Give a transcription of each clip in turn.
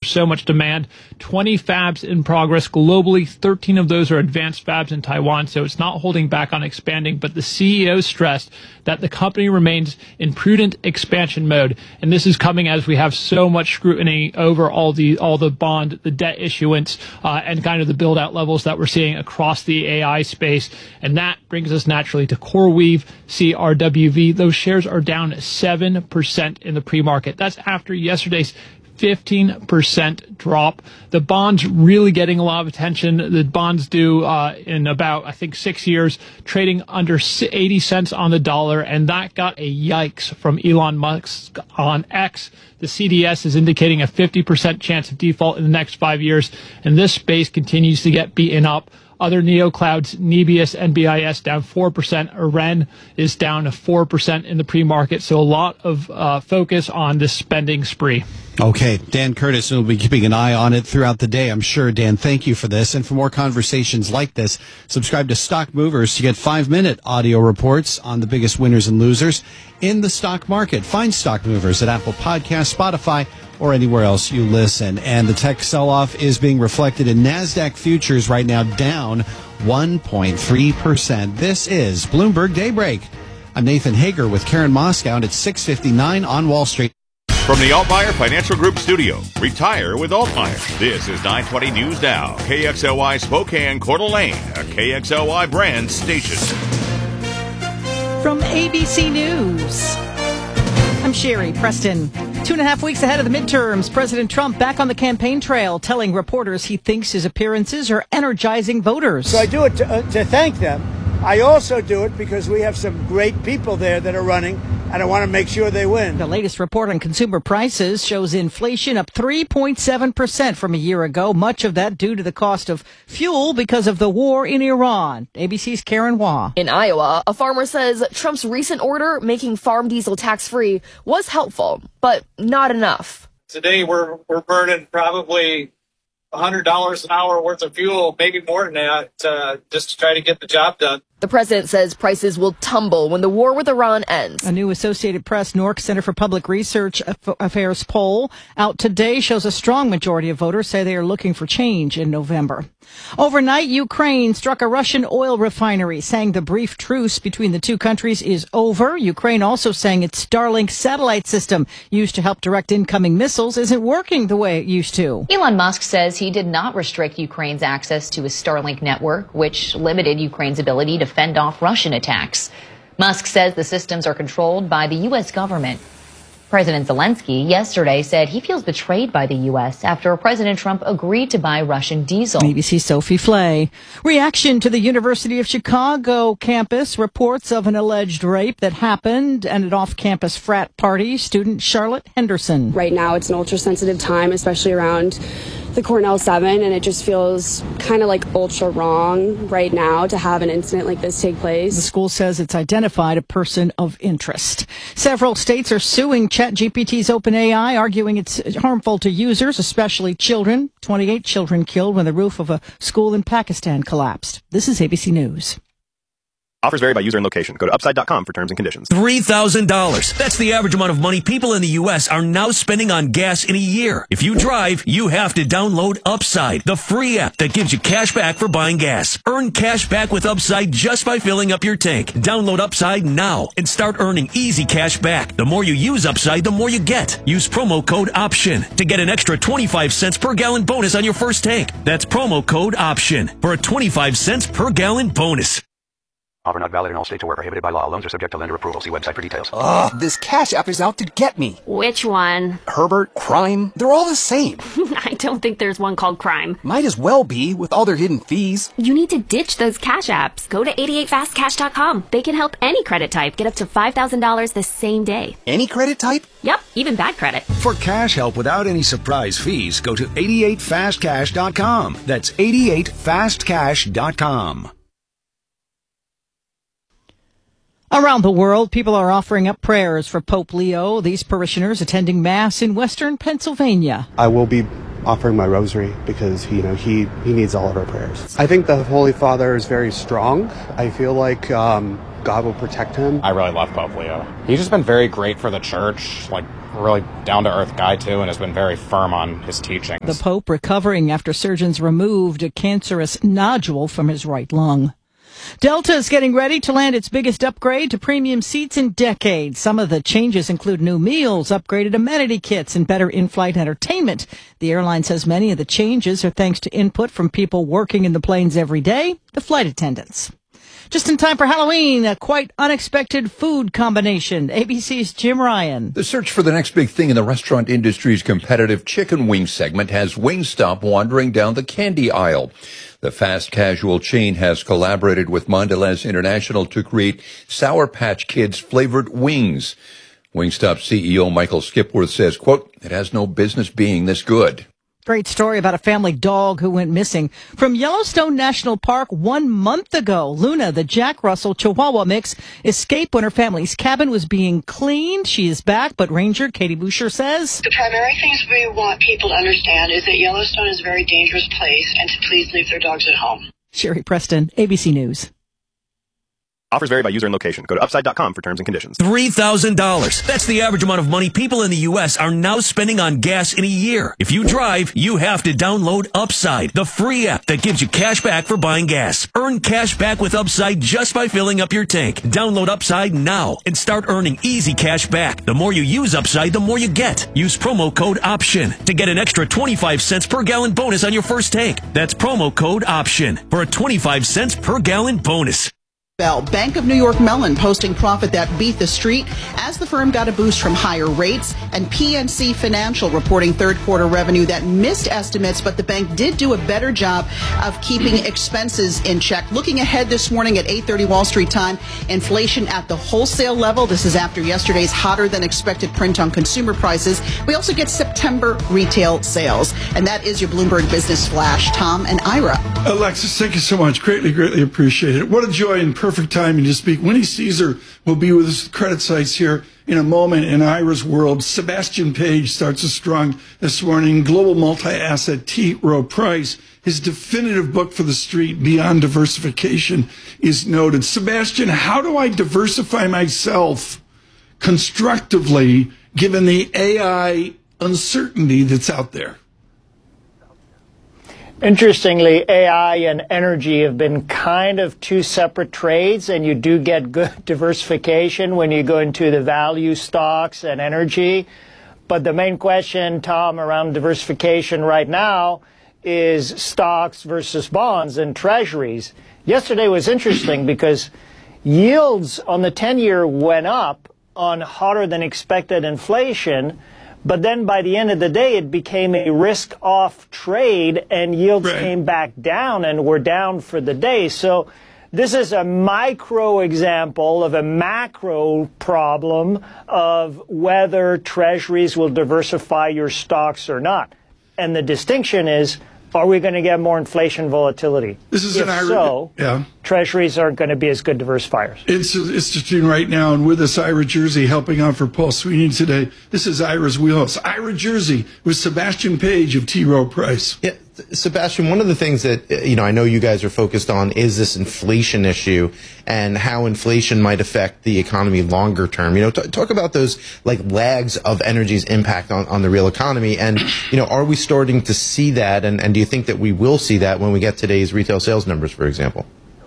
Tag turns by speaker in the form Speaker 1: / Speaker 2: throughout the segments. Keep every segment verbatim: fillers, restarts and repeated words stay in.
Speaker 1: so much demand. twenty fabs in progress globally. thirteen of those are advanced fabs in Taiwan, so it's not holding back on expanding. But the C E O stressed that the company remains in prudent expansion mode. And this is coming as we have so much scrutiny over all the all the bond, the debt issuance, uh, and kind of the build-out levels that we're seeing across the A I space. And that brings us naturally to CoreWeave, C R W V. Those shares are down seven percent in the pre-market. That's after yesterday's fifteen percent drop. The bonds really getting a lot of attention. The bonds due uh, in about, I think, six years, trading under eighty cents on the dollar, and that got a yikes from Elon Musk on X. The C D S is indicating a fifty percent chance of default in the next five years, and this space continues to get beaten up. Other neoclouds, Nebius, N B I S down four percent. Aren is down four percent in the pre-market. So a lot of uh, focus on this spending spree.
Speaker 2: Okay, Dan Curtis will be keeping an eye on it throughout the day, I'm sure. Dan, thank you for this. And for more conversations like this, subscribe to Stock Movers to get five-minute audio reports on the biggest winners and losers in the stock market. Find Stock Movers at Apple Podcasts, Spotify, or anywhere else you listen. And the tech sell-off is being reflected in NASDAQ futures right now, down one point three percent. This is Bloomberg Daybreak. I'm Nathan Hager with Karen Moscow, and it's six fifty-nine on Wall Street.
Speaker 3: From the Altmaier Financial Group studio, retire with Altmaier. This is nine twenty News Now, K X L Y Spokane, Coeur d'Alene, a K X L Y brand station.
Speaker 4: From A B C News, I'm Sherry Preston. Two and a half weeks ahead of the midterms, President Trump back on the campaign trail, telling reporters he thinks his appearances are energizing voters.
Speaker 5: So I do it to, uh, to thank them. I also do it because we have some great people there that are running, and I want to make sure they win.
Speaker 4: The latest report on consumer prices shows inflation up three point seven percent from a year ago, much of that due to the cost of fuel because of the war in Iran. A B C's Karen Waugh.
Speaker 6: In Iowa, a farmer says Trump's recent order making farm diesel tax-free was helpful, but not enough.
Speaker 7: Today, we're we're burning probably one hundred dollars an hour worth of fuel, maybe more than that, uh, just to try to get the job done.
Speaker 6: The president says prices will tumble when the war with Iran ends.
Speaker 4: A new Associated Press N O R C Center for Public Research Affairs poll out today shows a strong majority of voters say they are looking for change in November. Overnight, Ukraine struck a Russian oil refinery, saying the brief truce between the two countries is over. Ukraine also saying its Starlink satellite system used to help direct incoming missiles isn't working the way it used to.
Speaker 8: Elon Musk says he did not restrict Ukraine's access to his Starlink network, which limited Ukraine's ability to fend off Russian attacks. Musk says the systems are controlled by the U S government. President Zelensky yesterday said he feels betrayed by the U S after President Trump agreed to buy Russian diesel.
Speaker 4: A B C's Sophie Flay. Reaction to the University of Chicago campus reports of an alleged rape that happened at an off-campus frat party. Student Charlotte Henderson.
Speaker 9: Right now it's an ultra-sensitive time, especially around the Cornell seven, and it just feels kind of like ultra wrong right now to have an incident like this take place.
Speaker 4: The school says it's identified a person of interest. Several states are suing ChatGPT's OpenAI, arguing it's harmful to users, especially children. twenty-eight children killed when the roof of a school in Pakistan collapsed. This is A B C News.
Speaker 10: Offers vary by user and location. Go to upside dot com for terms and conditions.
Speaker 11: three thousand dollars. That's the average amount of money people in the U S are now spending on gas in a year. If you drive, you have to download Upside, the free app that gives you cash back for buying gas. Earn cash back with Upside just by filling up your tank. Download Upside now and start earning easy cash back. The more you use Upside, the more you get. Use promo code OPTION to get an extra twenty-five cents per gallon bonus on your first tank. That's promo code OPTION for a twenty-five cents per gallon bonus.
Speaker 12: Offer not valid in all states or where prohibited by law. Loans are subject to lender approval. See website for details.
Speaker 13: Ugh, this Cash App is out to get me.
Speaker 14: Which one?
Speaker 13: Herbert, Crime, they're all the same.
Speaker 14: I don't think there's one called Crime.
Speaker 13: Might as well be, with all their hidden fees.
Speaker 14: You need to ditch those Cash Apps. Go to eighty-eight fast cash dot com. They can help any credit type get up to five thousand dollars the same day.
Speaker 13: Any credit type?
Speaker 14: Yep, even bad credit.
Speaker 15: For cash help without any surprise fees, go to eighty-eight fast cash dot com. That's eighty-eight fast cash dot com.
Speaker 4: Around the world, people are offering up prayers for Pope Leo. These parishioners attending Mass in western Pennsylvania.
Speaker 16: I will be offering my rosary because, you know, he, he needs all of our prayers. I think the Holy Father is very strong. I feel like um, God will protect him.
Speaker 17: I really love Pope Leo. He's just been very great for the church, like really down-to-earth guy, too, and has been very firm on his teachings.
Speaker 4: The Pope recovering after surgeons removed a cancerous nodule from his right lung. Delta is getting ready to land its biggest upgrade to premium seats in decades. Some of the changes include new meals, upgraded amenity kits, and better in-flight entertainment. The airline says many of the changes are thanks to input from people working in the planes every day, the flight attendants. Just in time for Halloween, a quite unexpected food combination. A B C's Jim Ryan.
Speaker 18: The search for the next big thing in the restaurant industry's competitive chicken wing segment has Wingstop wandering down the candy aisle. The fast casual chain has collaborated with Mondelez International to create Sour Patch Kids flavored wings. Wingstop C E O Michael Skipworth says, quote, "It has no business being this good."
Speaker 4: Great story about a family dog who went missing from Yellowstone National Park one month ago. Luna, the Jack Russell Chihuahua mix, escaped when her family's cabin was being cleaned. She is back, but Ranger Katie Boucher says
Speaker 19: the primary things we want people to understand is that Yellowstone is a very dangerous place and to please leave their dogs at home.
Speaker 4: Sherry Preston, A B C News.
Speaker 10: Offers vary by user and location. Go to upside dot com for terms and conditions.
Speaker 11: three thousand dollars. That's the average amount of money people in the U S are now spending on gas in a year. If you drive, you have to download Upside, the free app that gives you cash back for buying gas. Earn cash back with Upside just by filling up your tank. Download Upside now and start earning easy cash back. The more you use Upside, the more you get. Use promo code OPTION to get an extra twenty-five cents per gallon bonus on your first tank. That's promo code OPTION for a twenty-five cents per gallon bonus.
Speaker 20: Bank of New York Mellon posting profit that beat the street as the firm got a boost from higher rates, and P N C Financial reporting third quarter revenue that missed estimates, but the bank did do a better job of keeping expenses in check. Looking ahead this morning at eight thirty Wall Street time, inflation at the wholesale level. This is after yesterday's hotter than expected print on consumer prices. We also get September retail sales, and that is your Bloomberg Business Flash. Tom and Ira.
Speaker 21: Alexis, thank you so much. Greatly, greatly appreciate it. What a joy and perfect timing to speak. Winnie Caesar will be with us at Credit Sites here in a moment in Ira's world. Sebastian Page starts us strong this morning. Global multi-asset T. Rowe Price. His definitive book for the street, Beyond Diversification, is noted. Sebastian, how do I diversify myself constructively given the A I uncertainty that's out there?
Speaker 22: Interestingly, A I and energy have been kind of two separate trades, and you do get good diversification when you go into the value stocks and energy. But the main question, Tom, around diversification right now is stocks versus bonds and treasuries. Yesterday was interesting because yields on the ten-year went up on hotter than expected inflation. But then by the end of the day, it became a risk-off trade, and yields right. came back down and were down for the day. So this is a micro example of a macro problem of whether treasuries will diversify your stocks or not. And the distinction is, are we going to get more inflation volatility?
Speaker 21: This is
Speaker 22: if
Speaker 21: an Ira,
Speaker 22: so,
Speaker 21: yeah.
Speaker 22: treasuries aren't going to be as good diversifiers.
Speaker 21: It's it's just in right now, and with us, Ira Jersey helping out for Paul Sweeney today. This is Ira's wheelhouse. Ira Jersey with Sebastian Page of T. Rowe Price.
Speaker 23: Yeah, Sebastian, one of the things that you know I know you guys are focused on is this inflation issue and how inflation might affect the economy longer term. You know, t- talk about those like lags of energy's impact on, on the real economy, and you know, are we starting to see that? And, and do you think that we will see that when we get today's retail sales numbers, for example?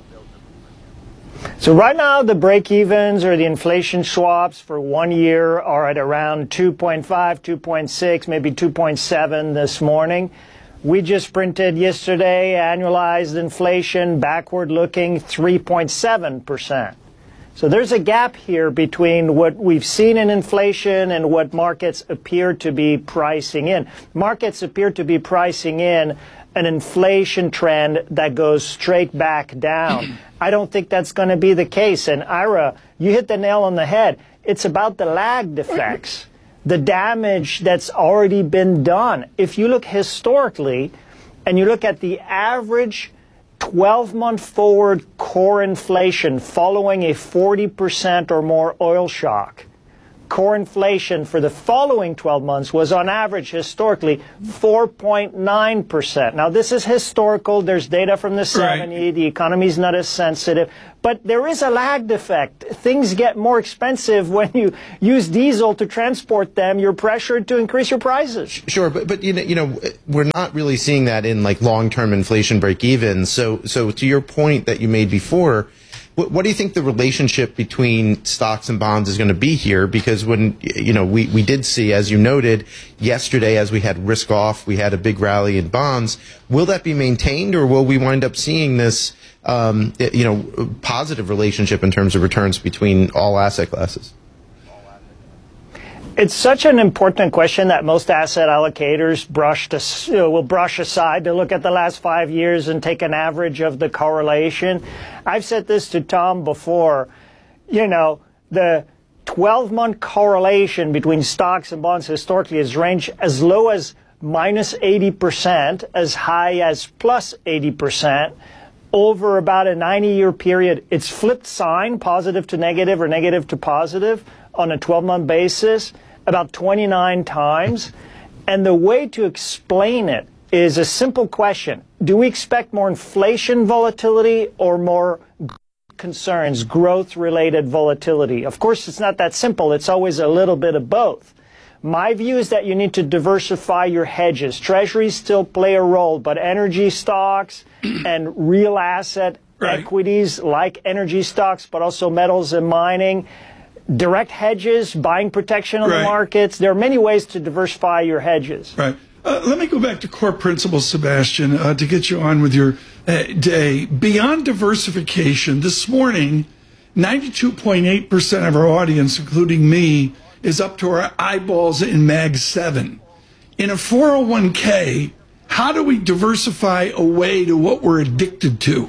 Speaker 22: So right now, the break-evens or the inflation swaps for one year are at around two point five, two point six, maybe two point seven this morning. We just printed yesterday annualized inflation, backward-looking, three point seven percent. So there's a gap here between what we've seen in inflation and what markets appear to be pricing in. Markets appear to be pricing in an inflation trend that goes straight back down. I don't think that's going to be the case. And Ira, you hit the nail on the head. It's about the lagged effects, the damage that's already been done. If you look historically and you look at the average twelve-month forward core inflation following a forty percent or more oil shock, core inflation for the following twelve months was on average historically four point nine percent. Now this is historical. There's data from the seventies. Right. The economy is not as sensitive. But there is a lagged effect. Things get more expensive when you use diesel to transport them. You're pressured to increase your prices.
Speaker 23: Sure, but but you know, you know we're not really seeing that in like long-term inflation break-even. So so to your point that you made before, what, what do you think the relationship between stocks and bonds is going to be here? Because when you know we we did see, as you noted yesterday, as we had risk off, we had a big rally in bonds. Will that be maintained, or will we wind up seeing this? Um, you know, positive relationship in terms of returns between all asset classes?
Speaker 22: It's such an important question that most asset allocators brush to, you know, will brush aside to look at the last five years and take an average of the correlation. I've said this to Tom before. You know, the twelve-month correlation between stocks and bonds historically has ranged as low as minus eighty percent, as high as plus eighty percent. Over about a ninety-year period, it's flipped sign, positive to negative or negative to positive, on a twelve-month basis, about twenty-nine times. And the way to explain it is a simple question. Do we expect more inflation volatility or more concerns, growth-related volatility? Of course, it's not that simple. It's always a little bit of both. My view is that you need to diversify your hedges. Treasuries still play a role, but energy stocks and real asset right. equities like energy stocks, but also metals and mining, direct hedges, buying protection on right. the markets. There are many ways to diversify your hedges.
Speaker 21: Right. Uh, let me go back to core principles, Sebastian, uh, to get you on with your uh, day. Beyond diversification, this morning, ninety-two point eight percent of our audience, including me, is up to our eyeballs in Mag seven. In a four oh one k, how do we diversify away to what we're addicted to?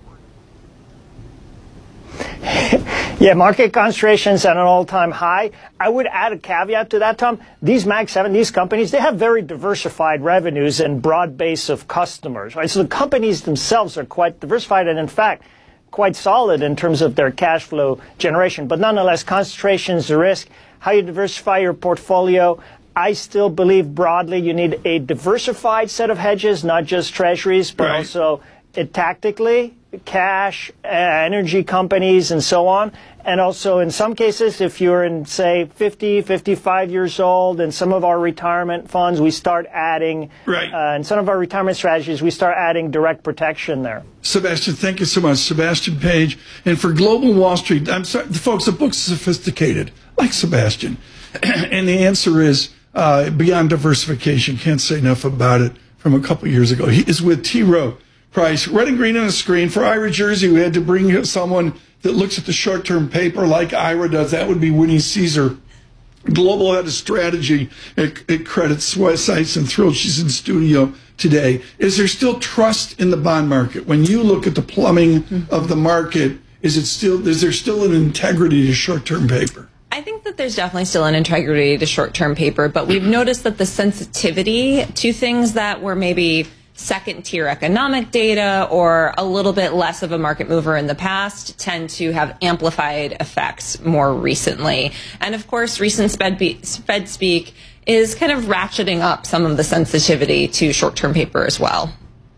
Speaker 22: Yeah, market concentrations at an all-time high. I would add a caveat to that, Tom. These Mag seven, these companies, they have very diversified revenues and broad base of customers, right? So the companies themselves are quite diversified and, in fact, quite solid in terms of their cash flow generation. But nonetheless, concentrations are risk. How you diversify your portfolio, I still believe broadly you need a diversified set of hedges, not just treasuries, but right. also it tactically, cash, uh, energy companies, and so on. And also, in some cases, if you're in, say, fifty, fifty-five years old, in some of our retirement funds, we start adding, right. uh, in some of our retirement strategies, we start adding direct protection there.
Speaker 21: Sebastian, thank you so much. Sebastian Page. And for Global Wall Street, I'm sorry, folks, the book's sophisticated, like Sebastian. And the answer is uh, beyond diversification. Can't say enough about it from a couple years ago. He is with T. Rowe Price. Red and green on the screen. For Ira Jersey, we had to bring someone that looks at the short-term paper like Ira does. That would be Winnie Caesar, global head of strategy at, at Credit Suisse. I'm thrilled she's in studio today. Is there still trust in the bond market? When you look at the plumbing mm-hmm. of the market, is it still is there still an integrity to short-term paper?
Speaker 1: I think that there's definitely still an integrity to short-term paper, but we've noticed that the sensitivity to things that were maybe second-tier economic data or a little bit less of a market mover in the past tend to have amplified effects more recently. And of course, recent Fed speak is kind of ratcheting up some of the sensitivity to short-term paper as well.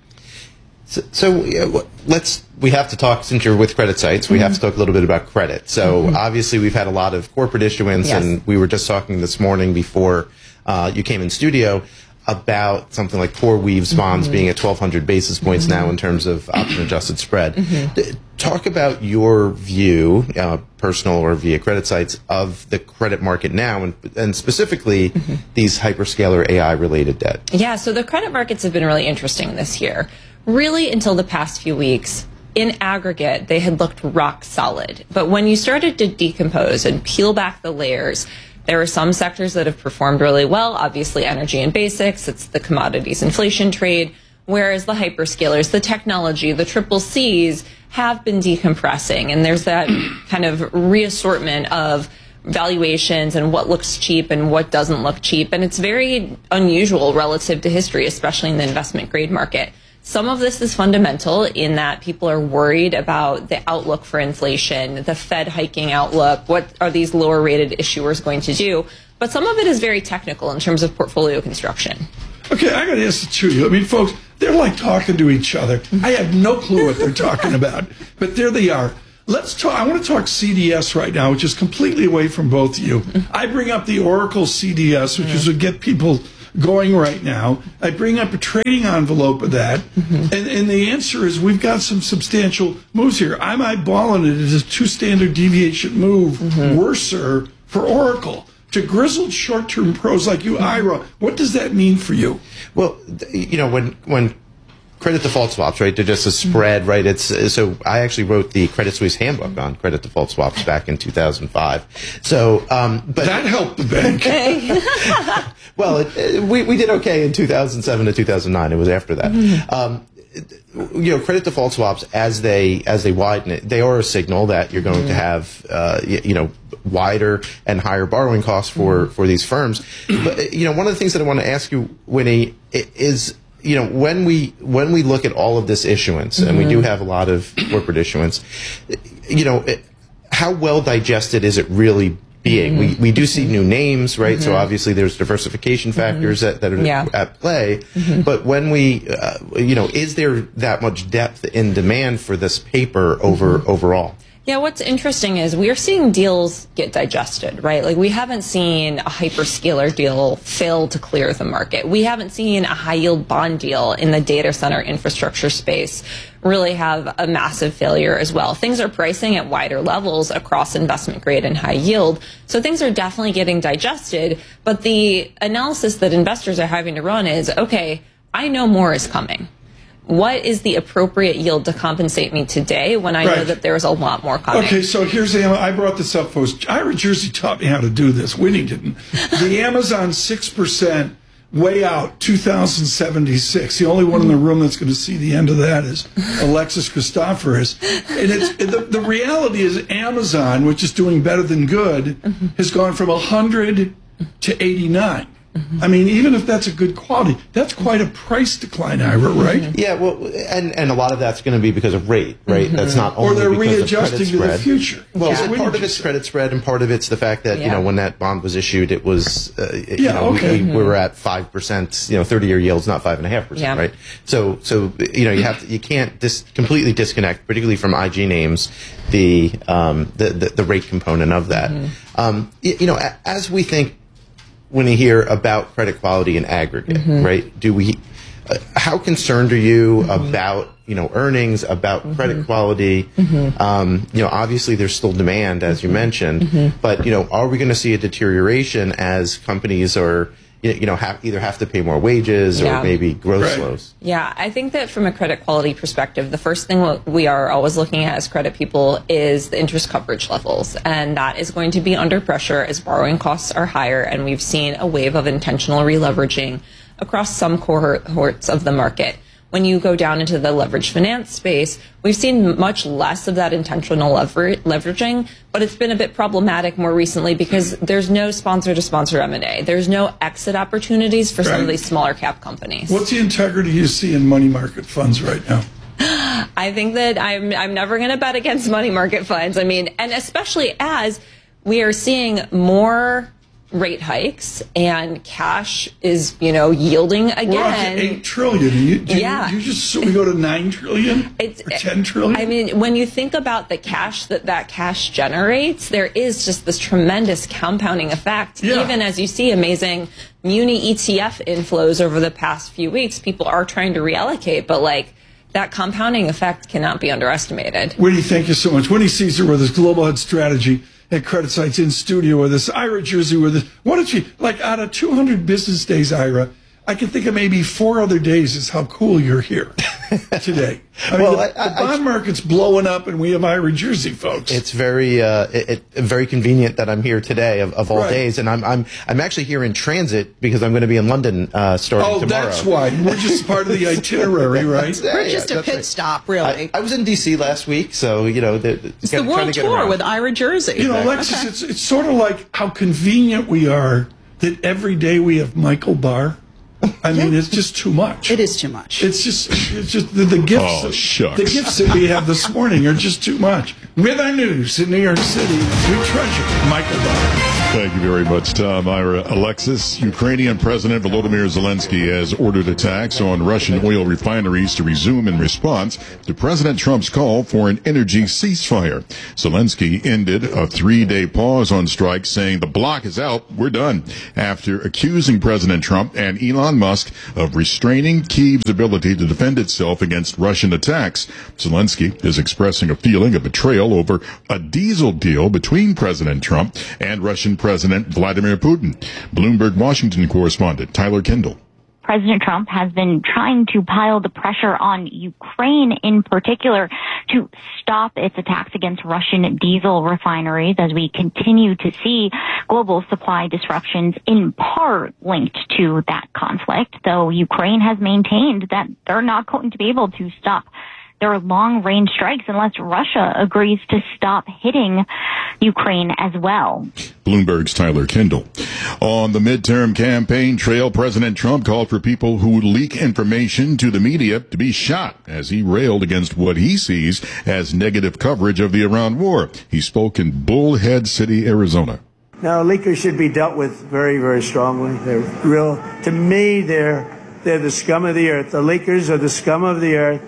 Speaker 23: So, so uh, let's, we have to talk, since you're with Credit Sites, we mm-hmm. have to talk a little bit about credit. So mm-hmm. obviously we've had a lot of corporate issuance, yes. and we were just talking this morning before uh, you came in studio about something like CoreWeave's bonds mm-hmm. being at twelve hundred basis points mm-hmm. now in terms of option-adjusted spread. Mm-hmm. Talk about your view, uh, personal or via Credit Sites, of the credit market now, and, and specifically mm-hmm. these hyperscaler A I-related debt.
Speaker 1: Yeah, so the credit markets have been really interesting this year. Really, until the past few weeks, in aggregate, they had looked rock solid. But when you started to decompose and peel back the layers, there are some sectors that have performed really well. Obviously, energy and basics, it's the commodities inflation trade, whereas the hyperscalers, the technology, the triple Cs have been decompressing. And there's that kind of reassortment of valuations and what looks cheap and what doesn't look cheap. And it's very unusual relative to history, especially in the investment grade market. Some of this is fundamental in that people are worried about the outlook for inflation, the Fed hiking outlook, what are these lower rated issuers going to do? But some of it is very technical in terms of portfolio construction.
Speaker 21: Okay, I got to ask the two of you. I mean, folks, they're like talking to each other. I have no clue what they're talking about, but there they are. Let's talk. I want to talk C D S right now, which is completely away from both of you. I bring up the Oracle C D S, which is to get people going right now. I bring up a trading envelope of that, mm-hmm. and, and the answer is we've got some substantial moves here. I'm eyeballing it as a two standard deviation move, mm-hmm. worser for Oracle. To grizzled short-term pros like you, Ira, what does that mean for you?
Speaker 23: Well, you know, when when credit default swaps, right, they're just a spread, right? It's so I actually wrote the Credit Suisse handbook on credit default swaps back in two thousand five. So, um, but
Speaker 21: that helped the bank.
Speaker 23: Well, it, it, we we did okay in two thousand seven to two thousand nine. It was after that. Mm-hmm. Um, you know, credit default swaps as they as they widen it, they are a signal that you're going mm-hmm. to have, uh, you, you know, wider and higher borrowing costs for mm-hmm. for these firms. But you know, one of the things that I want to ask you, Winnie, is you know when we when we look at all of this issuance, mm-hmm. and we do have a lot of corporate issuance, you know, it, how well digested is it really being? Mm-hmm. We we do see new names, right? Mm-hmm. So obviously there's diversification factors mm-hmm. that, that are yeah. at play. Mm-hmm. But when we, uh, you know, is there that much depth in demand for this paper over mm-hmm. overall?
Speaker 1: Yeah, what's interesting is we are seeing deals get digested, right? Like we haven't seen a hyperscaler deal fail to clear the market. We haven't seen a high yield bond deal in the data center infrastructure space really have a massive failure as well. Things are pricing at wider levels across investment grade and high yield. So things are definitely getting digested. But the analysis that investors are having to run is, okay, I know more is coming. What is the appropriate yield to compensate me today when I right. know that there's a lot more coming?
Speaker 21: Okay, so here's the, I brought this up, folks. Ira Jersey taught me how to do this. Winnie didn't. The Amazon six percent way out two thousand seventy-six. The only one in the room that's going to see the end of that is Alexis Christoforous. And it's, the, the reality is Amazon, which is doing better than good, mm-hmm. has gone from one hundred to eighty-nine. Mm-hmm. I mean, even if that's a good quality, that's quite a price decline, Ira, right?
Speaker 23: Mm-hmm. Yeah, well, and, and a lot of that's going to be because of rate, right? Mm-hmm. That's not only
Speaker 21: or they're
Speaker 23: because
Speaker 21: readjusting
Speaker 23: of credit spread.
Speaker 21: To the future.
Speaker 23: Well,
Speaker 21: yeah.
Speaker 23: so part of it's credit spread, and part of it's the fact that yeah. you know when that bond was issued, it was uh,
Speaker 21: yeah,
Speaker 23: you know
Speaker 21: okay.
Speaker 23: we, we were at five percent, you know, thirty-year yields, not five and a half percent, right? So, so you know, you have to, you can't dis- completely disconnect, particularly from I G names, the um, the, the the rate component of that. Mm-hmm. Um, you, you know, as we think. When you hear about credit quality in aggregate, mm-hmm. right? Do we? Uh, how concerned are you mm-hmm. about you know earnings, about mm-hmm. credit quality? Mm-hmm. Um, you know, obviously there's still demand, as mm-hmm. you mentioned, mm-hmm. but you know, are we going to see a deterioration as companies are? You know, have, either have to pay more wages or yeah. maybe growth right. slows.
Speaker 1: Yeah, I think that from a credit quality perspective, the first thing we are always looking at as credit people is the interest coverage levels. And that is going to be under pressure as borrowing costs are higher. And we've seen a wave of intentional releveraging across some cohorts of the market. When you go down into the leveraged finance space, we've seen much less of that intentional lever- leveraging, but it's been a bit problematic more recently because there's no sponsor-to-sponsor M and A. There's no exit opportunities for right. some of these smaller cap companies.
Speaker 21: What's the integrity you see in money market funds right now?
Speaker 1: I think that I'm, I'm never going to bet against money market funds. I mean, and especially as we are seeing more rate hikes and cash is, you know, yielding again.
Speaker 21: We're up to eight trillion. You, do
Speaker 1: yeah.
Speaker 21: You, you just so we go to nine trillion
Speaker 1: it's,
Speaker 21: or ten trillion.
Speaker 1: I mean, when you think about the cash that that cash generates, there is just this tremendous compounding effect. Yeah. Even as you see amazing muni E T F inflows over the past few weeks, people are trying to reallocate, but like that compounding effect cannot be underestimated.
Speaker 21: Winnie, thank you so much. Winnie Caesar with his Global Head Strategy at CreditSights in studio with us. Ira Jersey with us. Why don't you, like out of two hundred business days, Ira, I can think of maybe four other days is how cool you're here today. I mean, well, the, I, I, the bond market's blowing up, and we have Ira Jersey, folks.
Speaker 23: It's very, uh, it, it, very convenient that I'm here today, of, of all right. days, and I'm, I'm, I'm actually here in transit because I'm going to be in London uh, starting
Speaker 21: oh,
Speaker 23: tomorrow.
Speaker 21: Oh, that's why we're just part of the itinerary, right?
Speaker 20: We're
Speaker 23: yeah,
Speaker 20: just
Speaker 23: yeah,
Speaker 20: a pit
Speaker 23: right.
Speaker 20: stop, really.
Speaker 23: I, I was in D C last week, so you know, the, the,
Speaker 20: it's the world tour with Ira Jersey.
Speaker 21: You know, Alexis, okay. it's it's sort of like how convenient we are that every day we have Michael Barr. I mean, it's just too much.
Speaker 20: It is too much.
Speaker 21: It's just, it's just the, the gifts.
Speaker 2: Oh,
Speaker 21: that,
Speaker 2: shucks.
Speaker 21: The gifts that we have this morning are just too much. With our news in New York City, we treasure Michael Barr.
Speaker 2: Thank you very much, Tom. Ira. Alexis, Ukrainian President Volodymyr Zelensky has ordered attacks on Russian oil refineries to resume in response to President Trump's call for an energy ceasefire. Zelensky ended a three-day pause on strike, saying the bloc is out, we're done, after accusing President Trump and Elon Musk of restraining Kyiv's ability to defend itself against Russian attacks. Zelensky is expressing a feeling of betrayal over a diesel deal between President Trump and Russian President Vladimir Putin. Bloomberg Washington correspondent Tyler Kendall.
Speaker 3: President Trump has been trying to pile the pressure on Ukraine in particular to stop its attacks against Russian diesel refineries as we continue to see global supply disruptions in part linked to that conflict, though Ukraine has maintained that they're not going to be able to stop their long-range strikes unless Russia agrees to stop hitting Ukraine as well.
Speaker 2: Bloomberg's Tyler Kendall. On the midterm campaign trail, President Trump called for people who leak information to the media to be shot as he railed against what he sees as negative coverage of the Iran war. He spoke in Bullhead City, Arizona.
Speaker 5: Now, leakers should be dealt with very, very strongly. They're real, to me, they're, they're the scum of the earth. The leakers are the scum of the earth.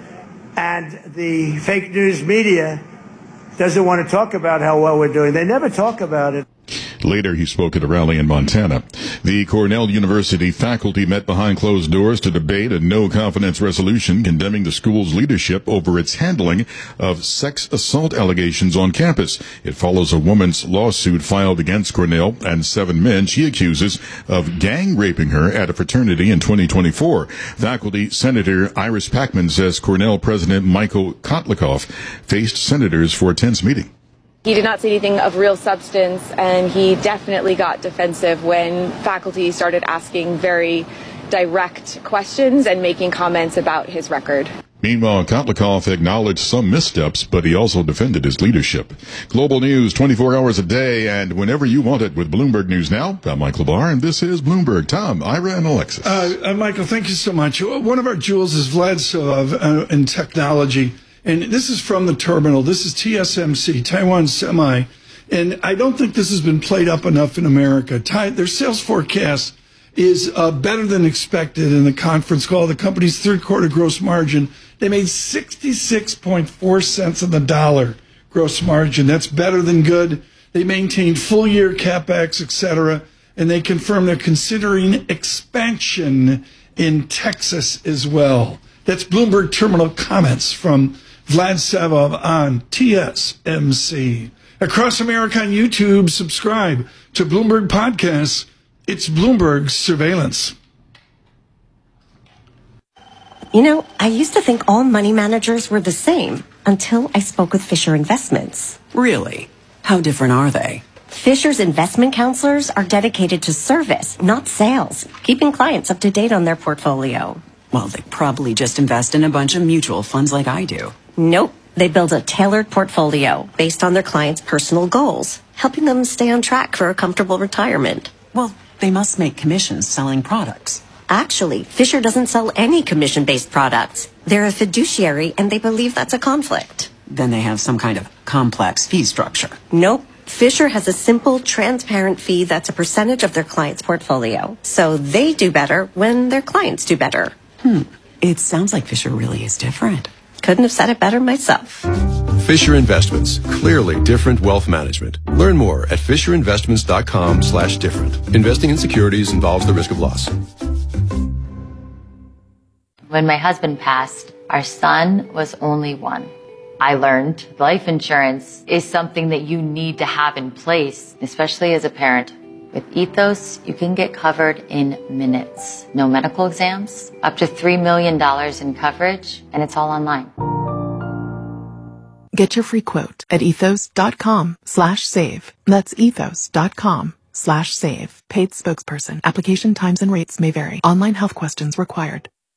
Speaker 5: And the fake news media doesn't want to talk about how well we're doing. They never talk about it.
Speaker 2: Later, he spoke at a rally in Montana. The Cornell University faculty met behind closed doors to debate a no-confidence resolution condemning the school's leadership over its handling of sex assault allegations on campus. It follows a woman's lawsuit filed against Cornell and seven men she accuses of gang raping her at a fraternity in twenty twenty-four. Faculty Senator Iris Packman says Cornell President Michael Kotlikoff faced senators for a tense meeting.
Speaker 24: He did not say anything of real substance, and he definitely got defensive when faculty started asking very direct questions and making comments about his record.
Speaker 2: Meanwhile, Kotlikoff acknowledged some missteps, but he also defended his leadership. Global news twenty-four hours a day and whenever you want it with Bloomberg News Now. I'm Michael Barr, and this is Bloomberg. Tom, Ira, and Alexis.
Speaker 21: Uh, uh, Michael, thank you so much. One of our jewels is Vlad Silov uh, in technology. And this is from the terminal. This is T S M C, Taiwan Semi. And I don't think this has been played up enough in America. Their sales forecast is uh, better than expected in the conference call. The company's third quarter gross margin, they made sixty-six point four cents on the dollar gross margin. That's better than good. They maintained full year CapEx, et cetera. And they confirmed they're considering expansion in Texas as well. That's Bloomberg Terminal comments from Vlad Savov on T S M C. Across America on YouTube, subscribe to Bloomberg Podcasts. It's Bloomberg Surveillance.
Speaker 25: You know, I used to think all money managers were the same until I spoke with Fisher Investments.
Speaker 26: Really? How different are they?
Speaker 25: Fisher's investment counselors are dedicated to service, not sales, keeping clients up to date on their portfolio.
Speaker 26: Well, they probably just invest in a bunch of mutual funds like I do.
Speaker 25: Nope. They build a tailored portfolio based on their clients' personal goals, helping them stay on track for a comfortable retirement.
Speaker 26: Well, they must make commissions selling products.
Speaker 25: Actually, Fisher doesn't sell any commission-based products. They're a fiduciary, and they believe that's a conflict.
Speaker 26: Then they have some kind of complex fee structure.
Speaker 25: Nope. Fisher has a simple, transparent fee that's a percentage of their client's portfolio. So they do better when their clients do better.
Speaker 26: Hmm. It sounds like Fisher really is different.
Speaker 25: Couldn't have said it better myself.
Speaker 27: Fisher Investments. Clearly different wealth management. Learn more at FisherInvestments.com slash different. Investing in securities involves the risk of loss.
Speaker 8: When my husband passed, our son was only one. I learned life insurance is something that you need to have in place, especially as a parent. With Ethos, you can get covered in minutes. No medical exams, up to three million dollars in coverage, and it's all online.
Speaker 28: Get your free quote at ethos.com slash save. That's ethos.com slash save. Paid spokesperson. Application times and rates may vary. Online health questions required.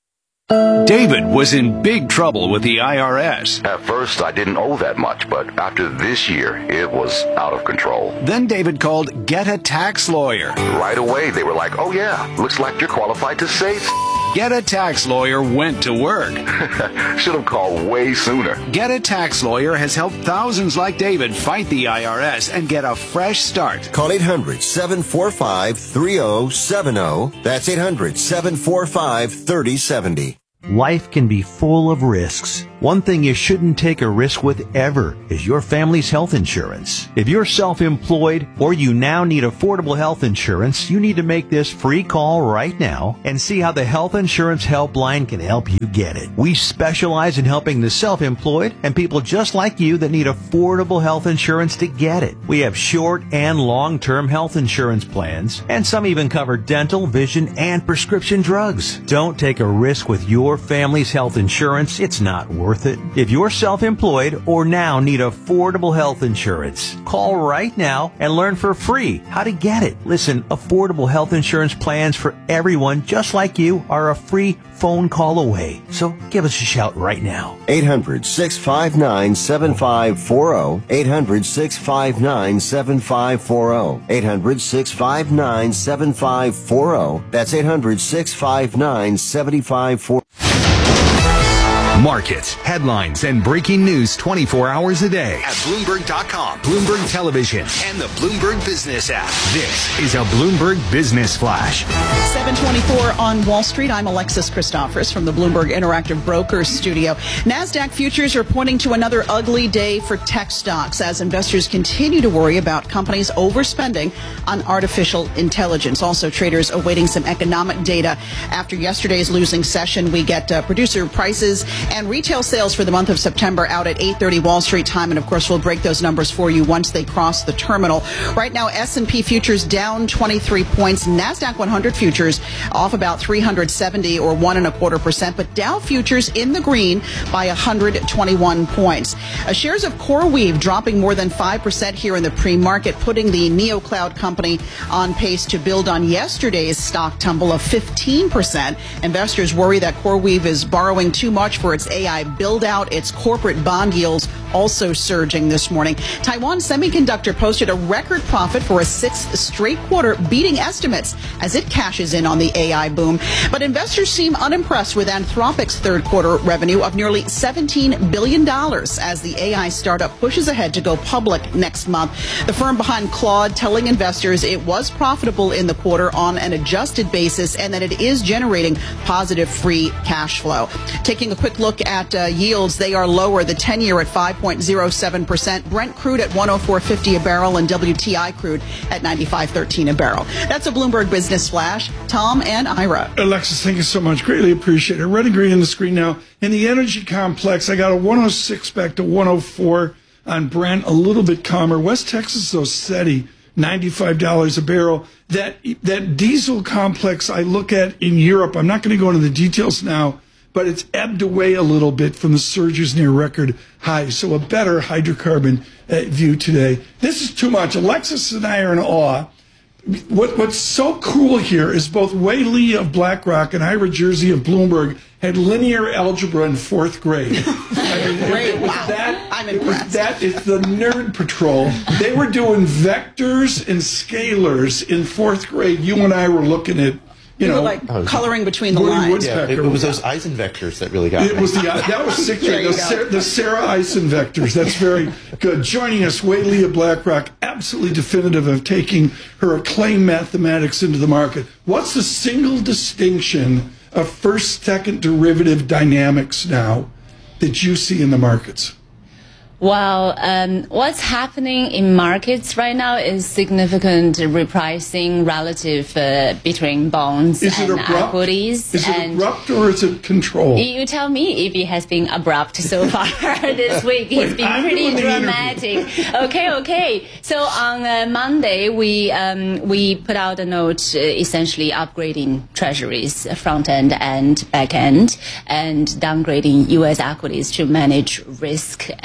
Speaker 6: David was in big trouble with the I R S.
Speaker 7: At first, I didn't owe that much, but after this year, it was out of control.
Speaker 6: Then David called Get a Tax Lawyer.
Speaker 7: Right away, they were like, oh yeah, looks like you're qualified to save.
Speaker 6: Get a Tax Lawyer went to work.
Speaker 7: Should have called way sooner.
Speaker 6: Get a Tax Lawyer has helped thousands like David fight the I R S and get a fresh start.
Speaker 9: Call eight hundred, seven four five, three zero seven zero. That's eight hundred, seven four five, three zero seven zero.
Speaker 12: Life can be full of risks. One thing you shouldn't take a risk with ever is your family's health insurance. If you're self-employed or you now need affordable health insurance, you need to make this free call right now and see how the Health Insurance Helpline can help you get it. We specialize in helping the self-employed and people just like you that need affordable health insurance to get it. We have short and long-term health insurance plans, and some even cover dental, vision, and prescription drugs. Don't take a risk with your family's health insurance. It's not worth it. If you're self-employed or now need affordable health insurance, call right now and learn for free how to get it. Listen, affordable health insurance plans for everyone just like you are a free phone call away. So give us a shout right now.
Speaker 9: eight hundred, six five nine, seven five four zero. eight hundred, six five nine, seven five four zero. eight hundred, six five nine, seven five four zero. That's eight hundred, six five nine, seven five four zero.
Speaker 13: Markets, headlines, and breaking news twenty-four hours a day at Bloomberg dot com, Bloomberg Television, and the Bloomberg Business app. This is a Bloomberg Business Flash.
Speaker 20: seven twenty-four on Wall Street. I'm Alexis Christophorous from the Bloomberg Interactive Brokers studio. NASDAQ futures are pointing to another ugly day for tech stocks as investors continue to worry about companies overspending on artificial intelligence. Also, traders awaiting some economic data. After yesterday's losing session, we get uh, producer prices and retail sales for the month of September out at eight thirty Wall Street time. And of course, we'll break those numbers for you once they cross the terminal. Right now, S and P futures down twenty-three points. NASDAQ one hundred futures off about three hundred seventy or one and a quarter percent. But Dow futures in the green by one hundred twenty-one points. Uh, shares of CoreWeave dropping more than five percent here in the pre-market, putting the NeoCloud company on pace to build on yesterday's stock tumble of fifteen percent. Investors worry that CoreWeave is borrowing too much for its A I build-out. Its corporate bond yields also surging this morning. Taiwan Semiconductor posted a record profit for a sixth straight quarter, beating estimates as it cashes in on the A I boom. But investors seem unimpressed with Anthropic's third quarter revenue of nearly seventeen billion dollars as the A I startup pushes ahead to go public next month. The firm behind Claude telling investors it was profitable in the quarter on an adjusted basis and that it is generating positive free cash flow. Taking a quick look at uh, yields, they are lower. The ten-year at five point zero seven percent, Brent crude at one oh four fifty a barrel, and W T I crude at ninety-five thirteen a barrel. That's a Bloomberg Business Flash. Tom and Ira.
Speaker 21: Alexis, thank you so much. Greatly appreciate it. Red and green on the screen now. In the energy complex, I got a one oh six back to one oh four on Brent, a little bit calmer. West Texas, though, steady, ninety-five dollars a barrel. That, that diesel complex I look at in Europe, I'm not going to go into the details now, but it's ebbed away a little bit from the surges near record highs. So a better hydrocarbon uh, view today. This is too much. Alexis and I are in awe. What, what's so cool here is both Wei Li of BlackRock and Ira Jersey of Bloomberg had linear algebra in fourth grade. I mean,
Speaker 20: Great.
Speaker 21: It, it was
Speaker 20: Wow.
Speaker 21: that,
Speaker 20: I'm
Speaker 21: it was
Speaker 20: impressed.
Speaker 21: that, it's the nerd patrol. They were doing vectors and scalars in fourth grade. You and I were looking at, you
Speaker 20: You
Speaker 21: know,
Speaker 20: were like coloring between the
Speaker 21: Woody
Speaker 20: lines.
Speaker 23: Yeah,
Speaker 21: Woodpecker.
Speaker 23: it, it was those Eisen vectors that really got
Speaker 21: It
Speaker 23: me.
Speaker 21: was the that was sixth
Speaker 20: There
Speaker 21: grade.
Speaker 20: you
Speaker 21: The,
Speaker 20: go.
Speaker 21: Sarah, the Sarah Eisen vectors. That's very good. Joining us, Wei Li of BlackRock, absolutely definitive of taking her acclaimed mathematics into the market. What's the single distinction of first, second derivative dynamics now that you see in the markets?
Speaker 14: Well, um, what's happening in markets right now is significant repricing relative uh, between bonds
Speaker 21: Is it
Speaker 14: and
Speaker 21: abrupt?
Speaker 14: equities.
Speaker 21: Is it
Speaker 14: and
Speaker 21: abrupt or is it controlled?
Speaker 14: you tell me if it has been abrupt so far this week. It's
Speaker 21: Wait,
Speaker 14: been
Speaker 21: I'm
Speaker 14: pretty
Speaker 21: doing the
Speaker 14: dramatic. Okay, okay. So on uh, Monday, we um, we put out a note uh, essentially upgrading treasuries, front end and back end, and downgrading U S equities to manage risk and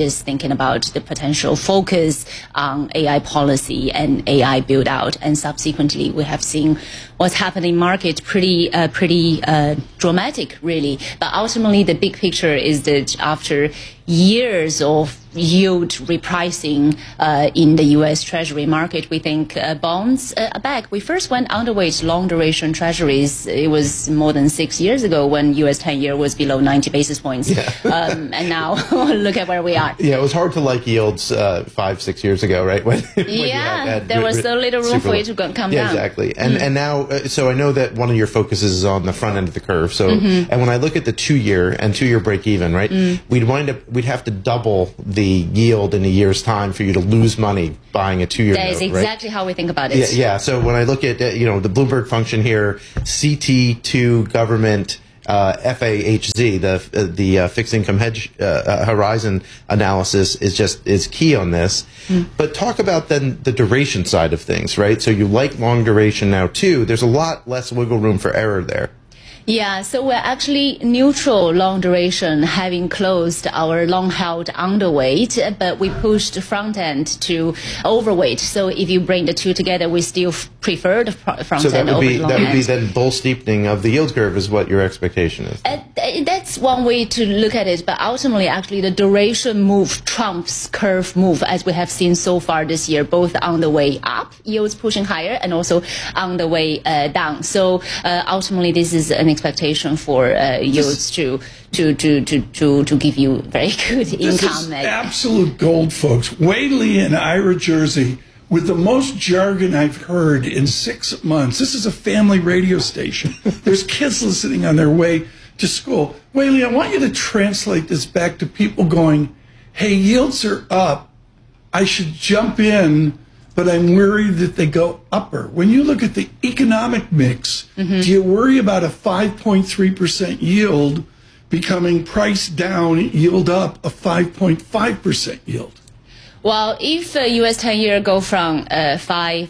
Speaker 14: just thinking about the potential focus on A I policy and A I build out. And subsequently, we have seen what's happening in market pretty, uh, pretty uh, dramatic, really. But ultimately, the big picture is that after years of yield repricing uh, in the U S Treasury market, we think uh, bonds uh, are back. We first went underweight long duration treasuries. It was more than six years ago when U S ten-year was below ninety basis points. Yeah. um, and now look at where we are.
Speaker 23: Yeah, it was hard to like yields uh, five, six years ago, right? When, when
Speaker 14: yeah, had, had there was so little room for it to go, come
Speaker 23: yeah,
Speaker 14: down.
Speaker 23: Exactly. And,
Speaker 14: mm.
Speaker 23: and now, uh, so I know that one of your focuses is on the front end of the curve. So, mm-hmm. and when I look at the two-year and two-year break even, right, mm. we'd wind up, we'd have to double the yield in a year's time for you to lose money buying a two-year
Speaker 14: note. That is exactly
Speaker 23: right?
Speaker 14: how we think about it.
Speaker 23: Yeah, yeah. So when I look at uh, you know the Bloomberg function here, C T two government uh, F A H Z, the uh, the uh, fixed income hedge uh, uh, horizon analysis is just is key on this. Mm. But talk about then the duration side of things, right? So you like long duration now too. There's a lot less wiggle room for error there.
Speaker 14: Yeah, so we're actually neutral long duration, having closed our long held underweight, but we pushed front end to overweight. So if you bring the two together, we still prefer the front
Speaker 23: so that
Speaker 14: end
Speaker 23: would
Speaker 14: over
Speaker 23: be,
Speaker 14: the long
Speaker 23: that would
Speaker 14: end.
Speaker 23: be then bull steepening of the yield curve is what your expectation is.
Speaker 14: Uh, that's one way to look at it, but ultimately, actually, the duration move trumps curve move, as we have seen so far this year, both on the way up, yields pushing higher, and also on the way uh, down. So uh, ultimately, this is an expectation for uh, yields to, to, to, to, to, to give you very good
Speaker 21: this
Speaker 14: income.
Speaker 21: This is absolute gold, folks. Wei Li in Ira, Jersey, with the most jargon I've heard in six months. This is a family radio station. There's kids listening on their way to school. Wei Li, I want you to translate this back to people going, hey, yields are up. I should jump in, but I'm worried that they go upper. When you look at the economic mix, mm-hmm. do you worry about a five point three percent yield becoming price down, yield up, a five point five percent yield?
Speaker 14: Well, if uh, U S ten-year go from uh, five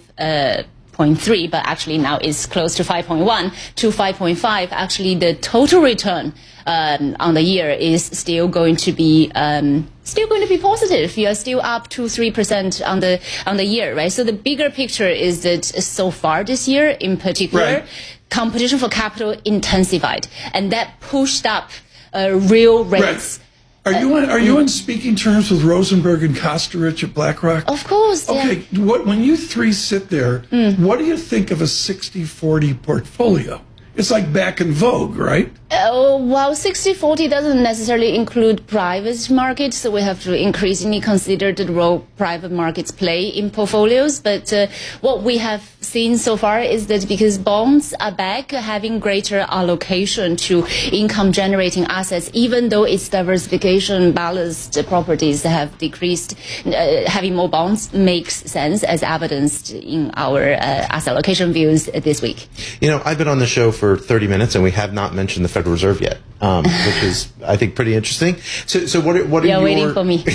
Speaker 14: point three, but actually now is close to five point one to five point five, actually the total return um, on the year is still going to be um, still going to be positive. You are still up to three percent on the on the year, right? So the bigger picture is that so far this year, in particular, right. competition for capital intensified, and that pushed up uh, real rates.
Speaker 21: Right. Are you on, are you on speaking terms with Rosenberg and Kostarich at BlackRock?
Speaker 14: Of course.
Speaker 21: Okay.
Speaker 14: Yeah.
Speaker 21: What, when you three sit there, mm. what do you think of a sixty forty portfolio? It's like back in vogue, right?
Speaker 14: Uh, well, sixty forty doesn't necessarily include private markets, so we have to increasingly consider the role private markets play in portfolios. But uh, what we have seen so far is that because bonds are back, having greater allocation to income-generating assets, even though its diversification balanced properties have decreased, uh, having more bonds makes sense, as evidenced in our uh, asset allocation views this week.
Speaker 23: You know, I've been on the show for thirty minutes, and we have not mentioned the Federal Reserve yet, um, which is, I think, pretty interesting. So, so what are, what are
Speaker 14: You're
Speaker 23: your...
Speaker 14: waiting for me.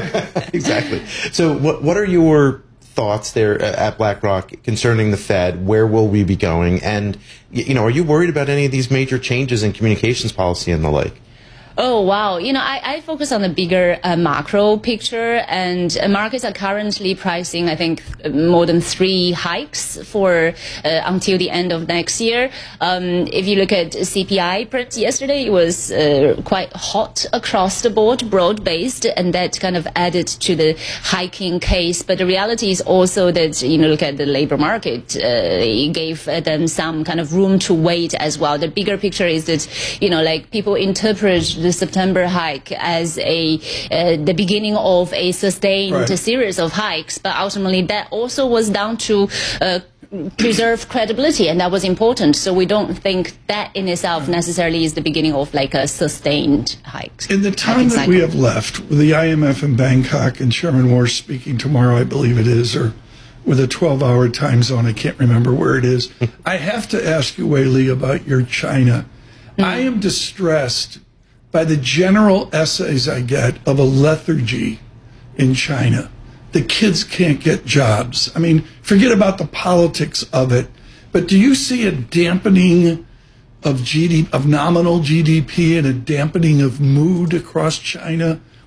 Speaker 23: Exactly. So what, what are your thoughts there at BlackRock concerning the Fed? Where will we be going? And, you know, are you worried about any of these major changes in communications policy and the like?
Speaker 14: Oh, wow. You know, I, I focus on the bigger uh, macro picture, and uh, markets are currently pricing, I think, more than three hikes for uh, until the end of next year. Um, if you look at C P I print yesterday, it was uh, quite hot across the board, broad-based, and that kind of added to the hiking case. But the reality is also that, you know, look at the labor market, uh, it gave uh, them some kind of room to wait as well. The bigger picture is that, you know, like people interpret the September hike as a uh, the beginning of a sustained right. series of hikes, but ultimately that also was down to uh, preserve credibility, and that was important. So we don't think that in itself necessarily is the beginning of like a sustained hike.
Speaker 21: In the time that we have left, with the I M F in Bangkok and Chairman Warsh speaking tomorrow, I believe it is, or with a twelve-hour time zone, I can't remember where it is. I have to ask you, Wei Li, about your China. Mm. I am distressed by the general essays I get of a lethargy in China. The kids can't get jobs. I mean, forget about the politics of it, but do you see a dampening of G D P, of nominal G D P, and a dampening of mood across China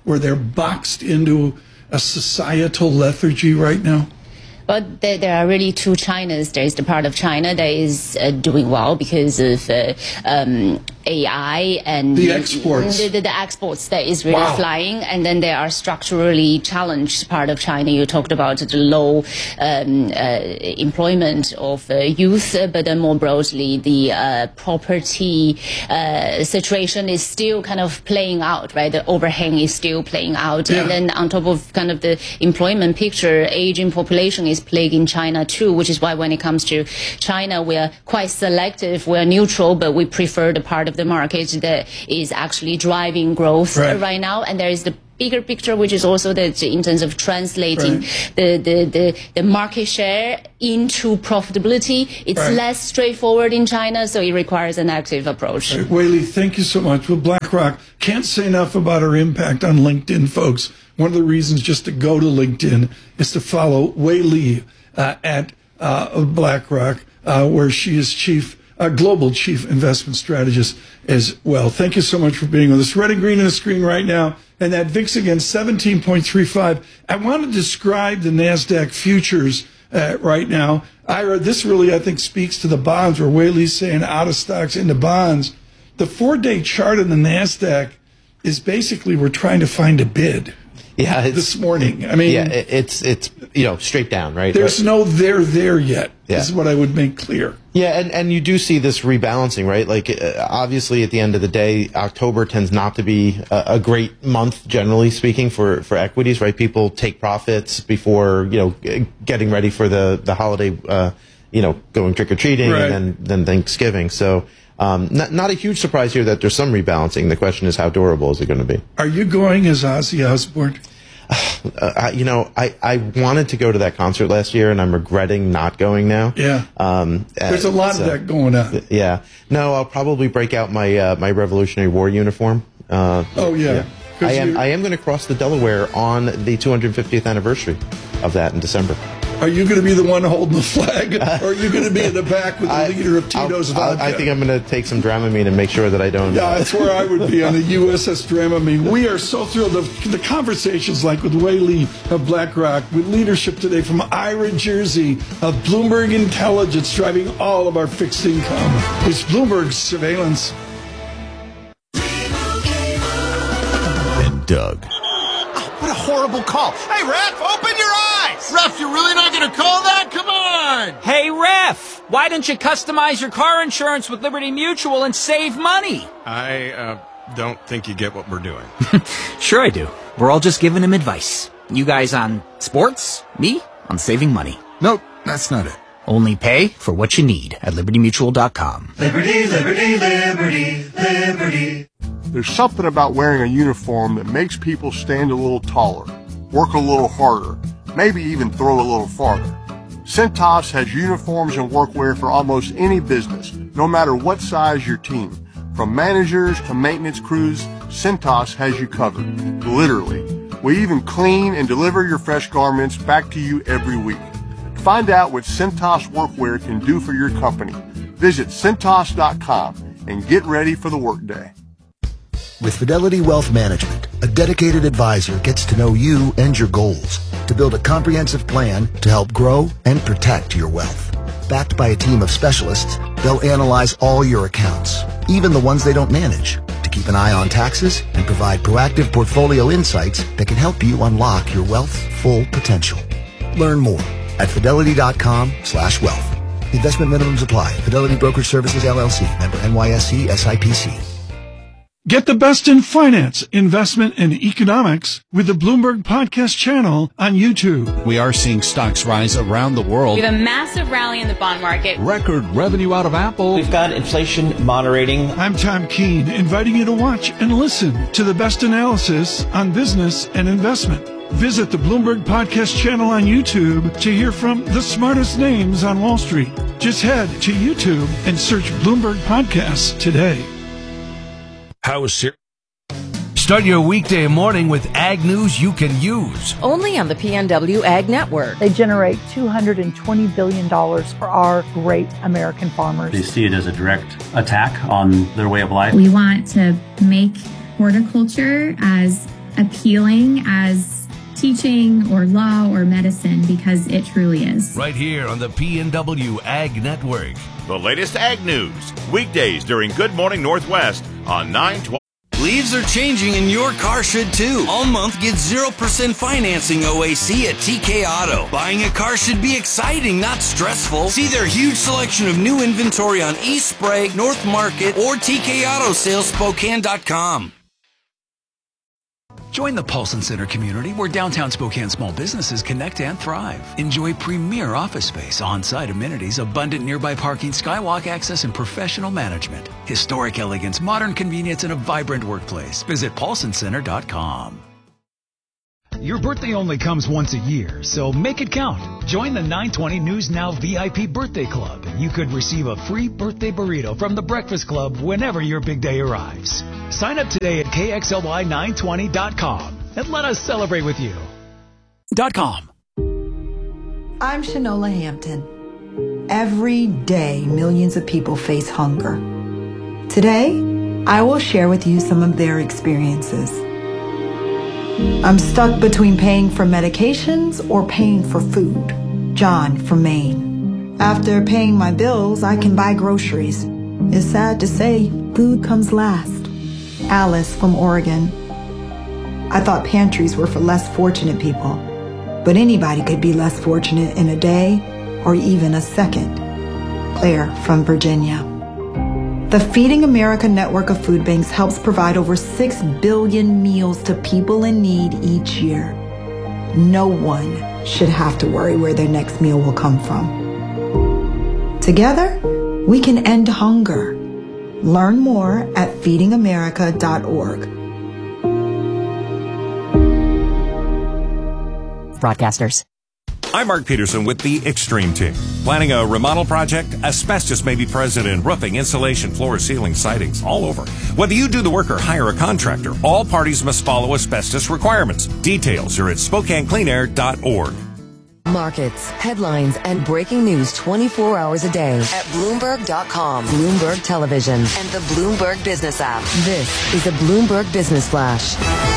Speaker 21: where they're boxed into a societal lethargy right now?
Speaker 14: But there, there are really two Chinas. There is the part of China that is uh, doing well because of uh, um, A I and
Speaker 21: the exports.
Speaker 14: The, the, the exports that is really
Speaker 21: Wow.
Speaker 14: flying. And then there are structurally challenged part of China. You talked about the low um, uh, employment of uh, youth, uh, but then more broadly, the uh, property uh, situation is still kind of playing out, right? The overhang is still playing out.
Speaker 4: Yeah.
Speaker 14: And then on top of kind of the employment picture, aging population is plaguing China too, which is why when it comes to China, we are quite selective, we are neutral, but we prefer the part of the market that is actually driving growth
Speaker 4: Right.
Speaker 14: right now. And there is the bigger picture, which is also that in terms of translating
Speaker 21: Right.
Speaker 14: the, the, the, the market share into profitability, it's
Speaker 21: Right.
Speaker 14: less straightforward in China, so it requires an active approach.
Speaker 21: Right. Whaley, thank you so much. Well, BlackRock, can't say enough about her impact on LinkedIn, folks. One of the reasons just to go to LinkedIn is to follow Whaley uh, at uh, BlackRock, uh, where she is chief, uh, global chief investment strategist as well. Thank you so much for being with us. Red and green on the screen right now. And that V I X again, seventeen point three five. I want to describe the NASDAQ futures uh, right now. Ira, this really, I think, speaks to the bonds where Whaley's saying out of stocks into bonds. The four-day chart on the NASDAQ is basically we're trying to find a bid.
Speaker 23: Yeah, it's,
Speaker 21: this morning. I mean,
Speaker 23: yeah, it, it's it's you know straight down, right?
Speaker 21: There's
Speaker 23: right.
Speaker 21: no there there yet.
Speaker 23: Yeah.
Speaker 21: Is what I would make clear.
Speaker 23: Yeah, and, and you do see this rebalancing, right? Like, uh, obviously, at the end of the day, October tends not to be a, a great month, generally speaking, for, for equities, right? People take profits before, you know, g- getting ready for the, the holiday, uh, you know, going trick-or-treating
Speaker 21: Right.
Speaker 23: and then, then Thanksgiving. So, um, not, not a huge surprise here that there's some rebalancing. The question is, how durable is it going to be?
Speaker 21: Are you going as Ozzy Osbourne?
Speaker 23: Uh, I, you know, I, I wanted to go to that concert last year, and I'm regretting not going now.
Speaker 21: Yeah.
Speaker 23: Um,
Speaker 21: There's a
Speaker 23: uh,
Speaker 21: lot
Speaker 23: so-
Speaker 21: of that going on.
Speaker 23: Yeah. No, I'll probably break out my uh, my Revolutionary War uniform. Uh,
Speaker 21: Oh, yeah. 'Cause
Speaker 23: I am
Speaker 21: you-
Speaker 23: I am going to cross the Delaware on the two hundred fiftieth anniversary of that in December.
Speaker 21: Are you going to be the one holding the flag, or are you going to be in the back with the
Speaker 23: I-
Speaker 21: leader of Tito's
Speaker 23: I'll-
Speaker 21: vodka?
Speaker 23: I think I'm going to take some Dramamine and make sure that I don't.
Speaker 21: Yeah, that's where I would be on the U S S Dramamine. We are so thrilled. The, the conversations like with Whaley of BlackRock, with leadership today from Ira Jersey of Bloomberg Intelligence, driving all of our fixed income. It's Bloomberg Surveillance.
Speaker 12: And Doug.
Speaker 10: What a horrible call. Hey, Ref, open your eyes! Ref, you're really not going to call that? Come on!
Speaker 11: Hey, Ref, why don't you customize your car insurance with Liberty Mutual and save money?
Speaker 15: I uh, don't think you get what we're doing.
Speaker 11: Sure I do. We're all just giving him advice. You guys on sports, me on saving money.
Speaker 15: Nope, that's not it.
Speaker 11: Only pay for what you need at liberty mutual dot com.
Speaker 16: Liberty, liberty, liberty, liberty. There's something about wearing a uniform that makes people stand a little taller, work a little harder, maybe even throw a little farther. Cintas has uniforms and workwear for almost any business, no matter what size your team. From managers to maintenance crews, Cintas has you covered. Literally. We even clean and deliver your fresh garments back to you every week. Find out what Cintas Workwear can do for your company. Visit Cintas dot com and get ready for the workday.
Speaker 17: With Fidelity Wealth Management, a dedicated advisor gets to know you and your goals to build a comprehensive plan to help grow and protect your wealth. Backed by a team of specialists, they'll analyze all your accounts, even the ones they don't manage, to keep an eye on taxes and provide proactive portfolio insights that can help you unlock your wealth's full potential. Learn more at fidelity dot com slash wealth. Investment minimums apply. Fidelity Brokerage Services, L L C. Member N Y S E, S I P C.
Speaker 21: Get the best in finance, investment, and economics with the Bloomberg Podcast channel on YouTube.
Speaker 18: We are seeing stocks rise around the world.
Speaker 19: We have a massive rally in the bond market.
Speaker 18: Record revenue out of Apple.
Speaker 29: We've got inflation moderating.
Speaker 21: I'm Tom Keene, inviting you to watch and listen to the best analysis on business and investment. Visit the Bloomberg Podcast channel on YouTube to hear from the smartest names on Wall Street. Just head to YouTube and search Bloomberg Podcasts today.
Speaker 30: How is ser- Start your weekday morning with ag news you can use.
Speaker 31: Only on the P N W Ag Network.
Speaker 32: They generate two hundred twenty billion dollars for our great American farmers.
Speaker 33: They see it as a direct attack on their way of life.
Speaker 34: We want to make horticulture as
Speaker 1: appealing as teaching or law or medicine, because it truly is.
Speaker 30: Right here on the P N W Ag Network.
Speaker 2: The latest ag news, weekdays during Good Morning Northwest on nine twelve.
Speaker 3: Leaves are changing and your car should too. All month, get zero percent financing O A C at T K Auto. Buying a car should be exciting, not stressful. See their huge selection of new inventory on East Sprague, North Market, or T K Auto Sales Spokane dot com.
Speaker 4: Join the Paulson Center community where downtown Spokane small businesses connect and thrive. Enjoy premier office space, on-site amenities, abundant nearby parking, skywalk access, and professional management. Historic elegance, modern convenience, and a vibrant workplace. Visit paulson center dot com.
Speaker 5: Your birthday only comes once a year, so make it count. Join the nine twenty News Now V I P Birthday Club, and you could receive a free birthday burrito from the Breakfast Club whenever your big day arrives. Sign up today at K X L Y nine twenty dot com and let us celebrate with you.
Speaker 4: Dot com.
Speaker 8: I'm Shanola Hampton. Every day, millions of people face hunger. Today, I will share with you some of their experiences. I'm stuck between paying for medications or paying for food. John from Maine. After paying my bills, I can buy groceries. It's sad to say, food comes last. Alice from Oregon. I thought pantries were for less fortunate people, but anybody could be less fortunate in a day or even a second. Claire from Virginia. The Feeding America network of food banks helps provide over six billion meals to people in need each year. No one should have to worry where their next meal will come from. Together, we can end hunger. Learn more at feeding america dot org.
Speaker 31: Broadcasters.
Speaker 22: I'm Mark Peterson with the Extreme Team. Planning a remodel project? Asbestos may be present in roofing, insulation, floor, ceiling, sidings, all over. Whether you do the work or hire a contractor, all parties must follow asbestos requirements. Details are at spokane clean air dot org.
Speaker 31: Markets, headlines, and breaking news twenty-four hours a day at Bloomberg dot com, Bloomberg Television, and the Bloomberg Business app. This is a Bloomberg Business Flash.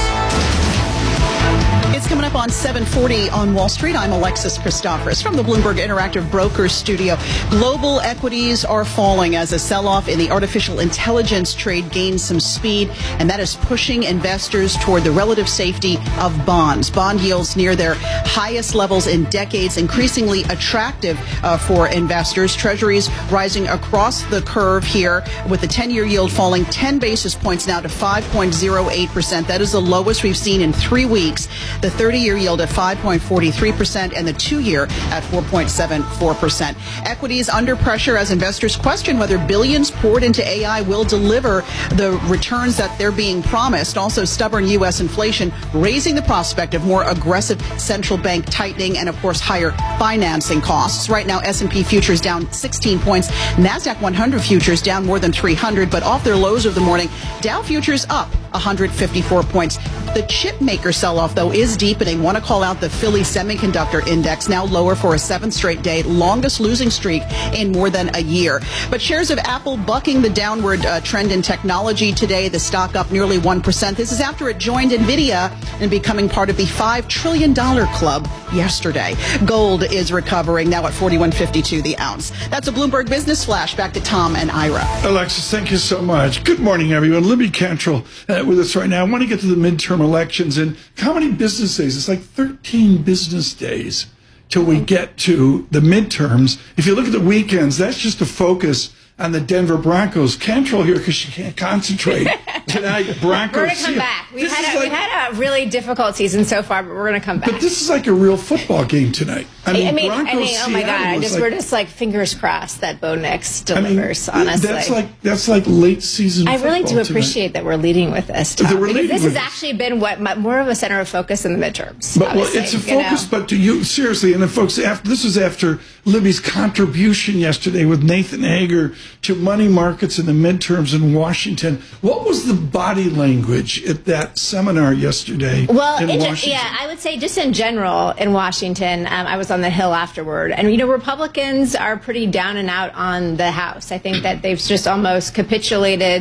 Speaker 20: It's coming up on seven forty on Wall Street. I'm Alexis Christophorous from the Bloomberg Interactive Brokers Studio. Global equities are falling as a sell-off in the artificial intelligence trade gains some speed, and that is pushing investors toward the relative safety of bonds. Bond yields near their highest levels in decades, increasingly attractive uh, for investors. Treasuries rising across the curve here, with the ten-year yield falling ten basis points now to five point oh eight percent. That is the lowest we've seen in three weeks. The thirty-year yield at five point four three percent and the two-year at four point seven four percent. Equities under pressure as investors question whether billions poured into A I will deliver the returns that they're being promised. Also, stubborn U S inflation raising the prospect of more aggressive central bank tightening and, of course, higher financing costs. Right now, S and P futures down sixteen points. NASDAQ one hundred futures down more than three hundred, but off their lows of the morning. Dow futures up one hundred fifty-four points. The chip maker sell-off, though, is deepening. Want to call out the Philly Semiconductor Index, now lower for a seventh straight day, longest losing streak in more than a year. But shares of Apple bucking the downward uh, trend in technology today. The stock up nearly one percent. This is after it joined NVIDIA and becoming part of the five trillion dollars club yesterday. Gold is recovering, now at forty-one fifty-two the ounce. That's a Bloomberg Business Flash. Back to Tom and Ira.
Speaker 21: Alexis, thank you so much. Good morning, everyone. Libby Cantrell uh, with us right now. I want to get to the midterm elections. And how many business days? It's like thirteen business days till we get to the midterms. If you look at the weekends, that's just a focus on the Denver Broncos. Cantrell here because she can't concentrate tonight. Broncos.
Speaker 24: We're going to come back. We've had, a, like, we've had a really difficult season so far, but we're going to come back.
Speaker 21: But this is like a real football game tonight. I mean,
Speaker 24: I mean,
Speaker 21: Broncos,
Speaker 24: I mean oh my God, I just, like, we're just like fingers crossed that Bo Nix delivers, I mean, honestly.
Speaker 21: That's like, that's like late season
Speaker 24: I really do appreciate
Speaker 21: tonight.
Speaker 24: that we're leading with this, Tom,
Speaker 21: because
Speaker 24: this has
Speaker 21: this.
Speaker 24: actually been what my, more of a center of focus in the midterms.
Speaker 21: But well, it's a focus, you know? But to you, seriously, and the folks, after, this was after Libby's contribution yesterday with Nathan Hager to money markets in the midterms in Washington. What was the body language at that seminar yesterday
Speaker 24: well,
Speaker 21: in
Speaker 24: in
Speaker 21: Washington?
Speaker 24: Yeah, I would say just in general in Washington, um, I was on the Hill afterward. And, you know, Republicans are pretty down and out on the House. I think that they've just almost capitulated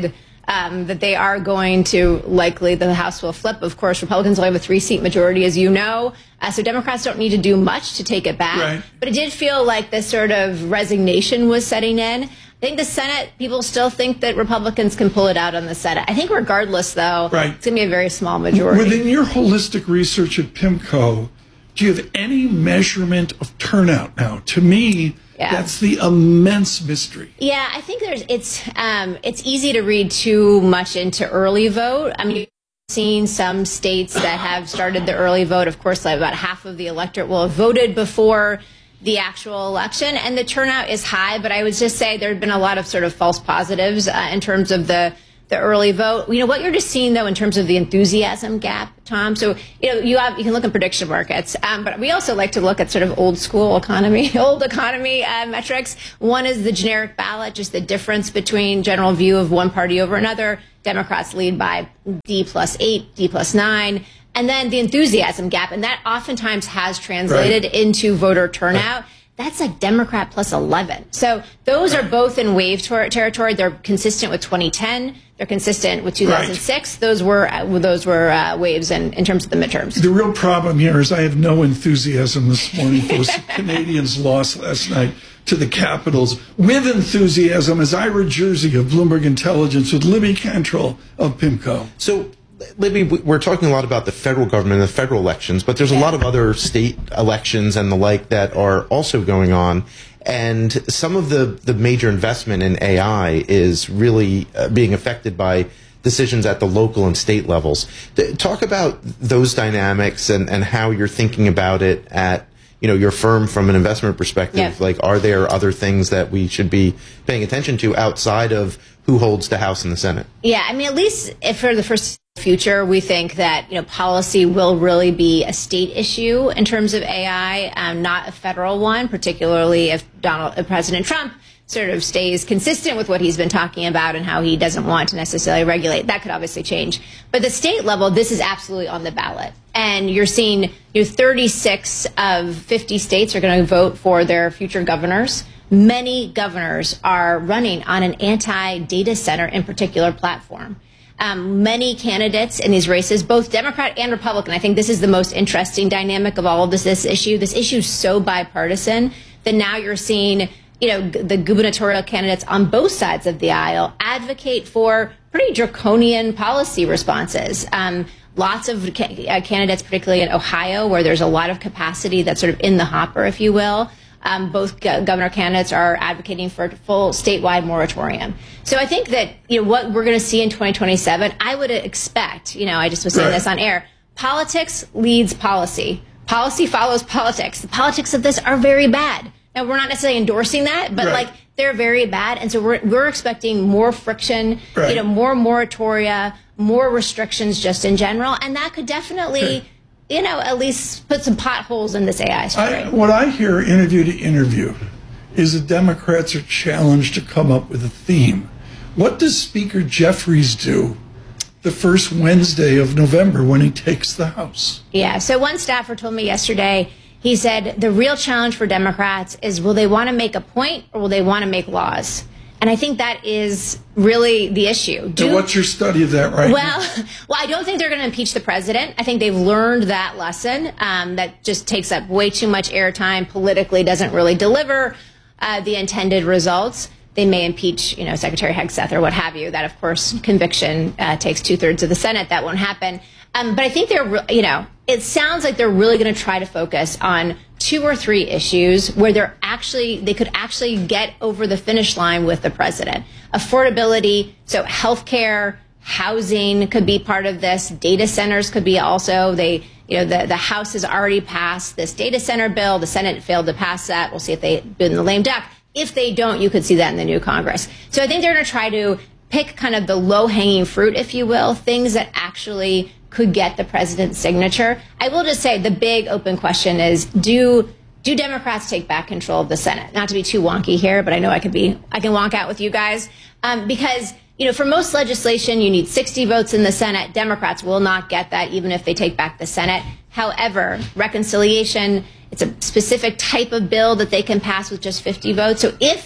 Speaker 24: um, that they are going to likely, the House will flip. Of course, Republicans will have a three-seat majority, as you know. Uh, so Democrats don't need to do much to take it back.
Speaker 21: Right.
Speaker 24: But it did feel like this sort of resignation was setting in. I think the Senate, people still think that Republicans can pull it out on the Senate. I think regardless, though,
Speaker 21: right.
Speaker 24: it's going to be a very small majority.
Speaker 21: Within your holistic research at PIMCO, do you have any measurement of turnout now? To me, yeah. that's the immense mystery.
Speaker 24: Yeah, I think there's it's um, it's easy to read too much into early vote. I mean, you've seen some states that have started the early vote. Of course, like about half of the electorate will have voted before the actual election, and the turnout is high. But I would just say there have been a lot of sort of false positives uh, in terms of the the early vote. You know, what you're just seeing, though, in terms of the enthusiasm gap, Tom. So, you know, you have you can look at prediction markets, um, but we also like to look at sort of old school economy, old economy uh, metrics. One is the generic ballot, just the difference between general view of one party over another. Democrats lead by D plus eight, D plus nine. And then the enthusiasm gap, and that oftentimes has translated right. into voter turnout. Right. That's like Democrat plus eleven. So those right. are both in wave ter- territory. They're consistent with twenty ten. They're consistent with two thousand six. Right. Those were uh, those were uh, waves in, in terms of the midterms.
Speaker 21: The real problem here is I have no enthusiasm this morning. Those Canadians lost last night to the Capitals. With enthusiasm is Ira Jersey of Bloomberg Intelligence with Libby Cantrell of PIMCO.
Speaker 6: So, Libby, we're talking a lot about the federal government and the federal elections, but there's a lot of other state elections and the like that are also going on. And some of the, the major investment in A I is really uh, being affected by decisions at the local and state levels. Talk about those dynamics and, and how you're thinking about it at you know, your firm from an investment perspective. Yeah. Like, are there other things that we should be paying attention to outside of who holds the House and the Senate?
Speaker 24: Yeah, I mean, at least if for the first future, we think that, you know, policy will really be a state issue in terms of A I, um, not a federal one, particularly if Donald, if President Trump sort of stays consistent with what he's been talking about and how he doesn't want to necessarily regulate. That could obviously change. But the state level, this is absolutely on the ballot. And you're seeing, you know, thirty-six of fifty states are going to vote for their future governors. Many governors are running on an anti-data center in particular platform. Um, many candidates in these races, both Democrat and Republican, I think this is the most interesting dynamic of all of this, this issue. This issue is so bipartisan that now you're seeing, you know, the gubernatorial candidates on both sides of the aisle advocate for pretty draconian policy responses. Um, lots of ca- uh, candidates, particularly in Ohio, where there's a lot of capacity that's sort of in the hopper, if you will. Um, both go- governor candidates are advocating for a full statewide moratorium. So I think that, you know, what we're going to see in twenty twenty-seven, I would expect, you know, I just was saying right. this on air, politics leads policy. Policy follows politics. The politics of this are very bad. Now, we're not necessarily endorsing that, but right. like they're very bad. And so we're, we're expecting more friction, right. you know, more moratoria, more restrictions just in general. And that could definitely... Okay. you know, at least put some potholes in this A I story.
Speaker 21: I, what I hear interview to interview is that Democrats are challenged to come up with a theme. What does Speaker Jeffries do the first Wednesday of November when he takes the House?
Speaker 24: Yeah, so one staffer told me yesterday, he said the real challenge for Democrats is will they want to make a point or will they want to make laws? And I think that is really the issue. Do,
Speaker 21: so what's your study of that right
Speaker 24: well,
Speaker 21: now?
Speaker 24: Well, I don't think they're going to impeach the president. I think they've learned that lesson. Um, that just takes up way too much airtime, politically doesn't really deliver uh, the intended results. They may impeach, you know, Secretary Hegseth or what have you. That, of course, conviction uh, takes two-thirds of the Senate. That won't happen. Um, but I think they're, re- you know, it sounds like they're really going to try to focus on two or three issues where they're actually, they could actually get over the finish line with the president. Affordability, so healthcare, housing could be part of this. Data centers could be also. They, you know, the, the House has already passed this data center bill. The Senate failed to pass that. We'll see if they do in the lame duck. If they don't, you could see that in the new Congress. So I think they're going to try to pick kind of the low-hanging fruit, if you will, things that actually could get the president's signature. I will just say the big open question is, do do Democrats take back control of the Senate? Not to be too wonky here, but I know I could be, I can wonk out with you guys. Um, because, you know, for most legislation, you need sixty votes in the Senate. Democrats will not get that, even if they take back the Senate. However, reconciliation, it's a specific type of bill that they can pass with just fifty votes. So if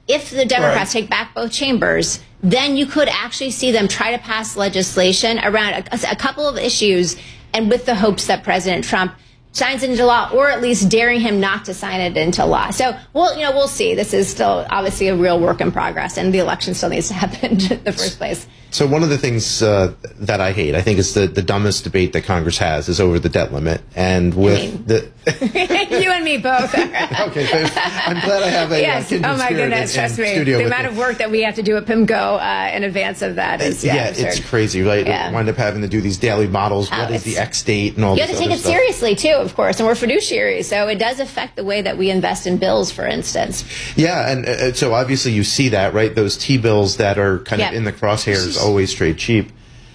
Speaker 24: if the Democrats
Speaker 21: Right.
Speaker 24: take back both chambers, then you could actually see them try to pass legislation around a, a couple of issues, and with the hopes that President Trump signs it into law, or at least daring him not to sign it into law. So, we'll, you know, we'll see. This is still obviously a real work in progress, and the election still needs to happen in the first place.
Speaker 6: So one of the things uh, that I hate, I think it's the, the dumbest debate that Congress has, is over the debt limit. And with
Speaker 24: mean-
Speaker 6: the...
Speaker 24: You and me both.
Speaker 6: Okay, so I'm glad I have a
Speaker 24: yes.
Speaker 6: uh, kindred
Speaker 24: Oh my
Speaker 6: spirit
Speaker 24: goodness,
Speaker 6: in, in
Speaker 24: trust me.
Speaker 6: studio
Speaker 24: The
Speaker 6: with
Speaker 24: amount
Speaker 6: me.
Speaker 24: of work that we have to do at PIMCO uh, in advance of that is yeah,
Speaker 6: yeah,
Speaker 24: absurd.
Speaker 6: it's crazy, right?
Speaker 24: Yeah.
Speaker 6: We wind up having to do these daily models.
Speaker 24: Oh,
Speaker 6: what is
Speaker 24: it's-
Speaker 6: the X date and all
Speaker 24: You
Speaker 6: this
Speaker 24: have to take
Speaker 6: other
Speaker 24: it
Speaker 6: stuff.
Speaker 24: seriously too, of course, and we're fiduciaries, so it does affect the way that we invest in bills, for instance.
Speaker 6: Yeah, and uh, so obviously you see that, right? Those T-bills that are kind
Speaker 24: Yeah.
Speaker 6: of in the crosshairs always trade cheap.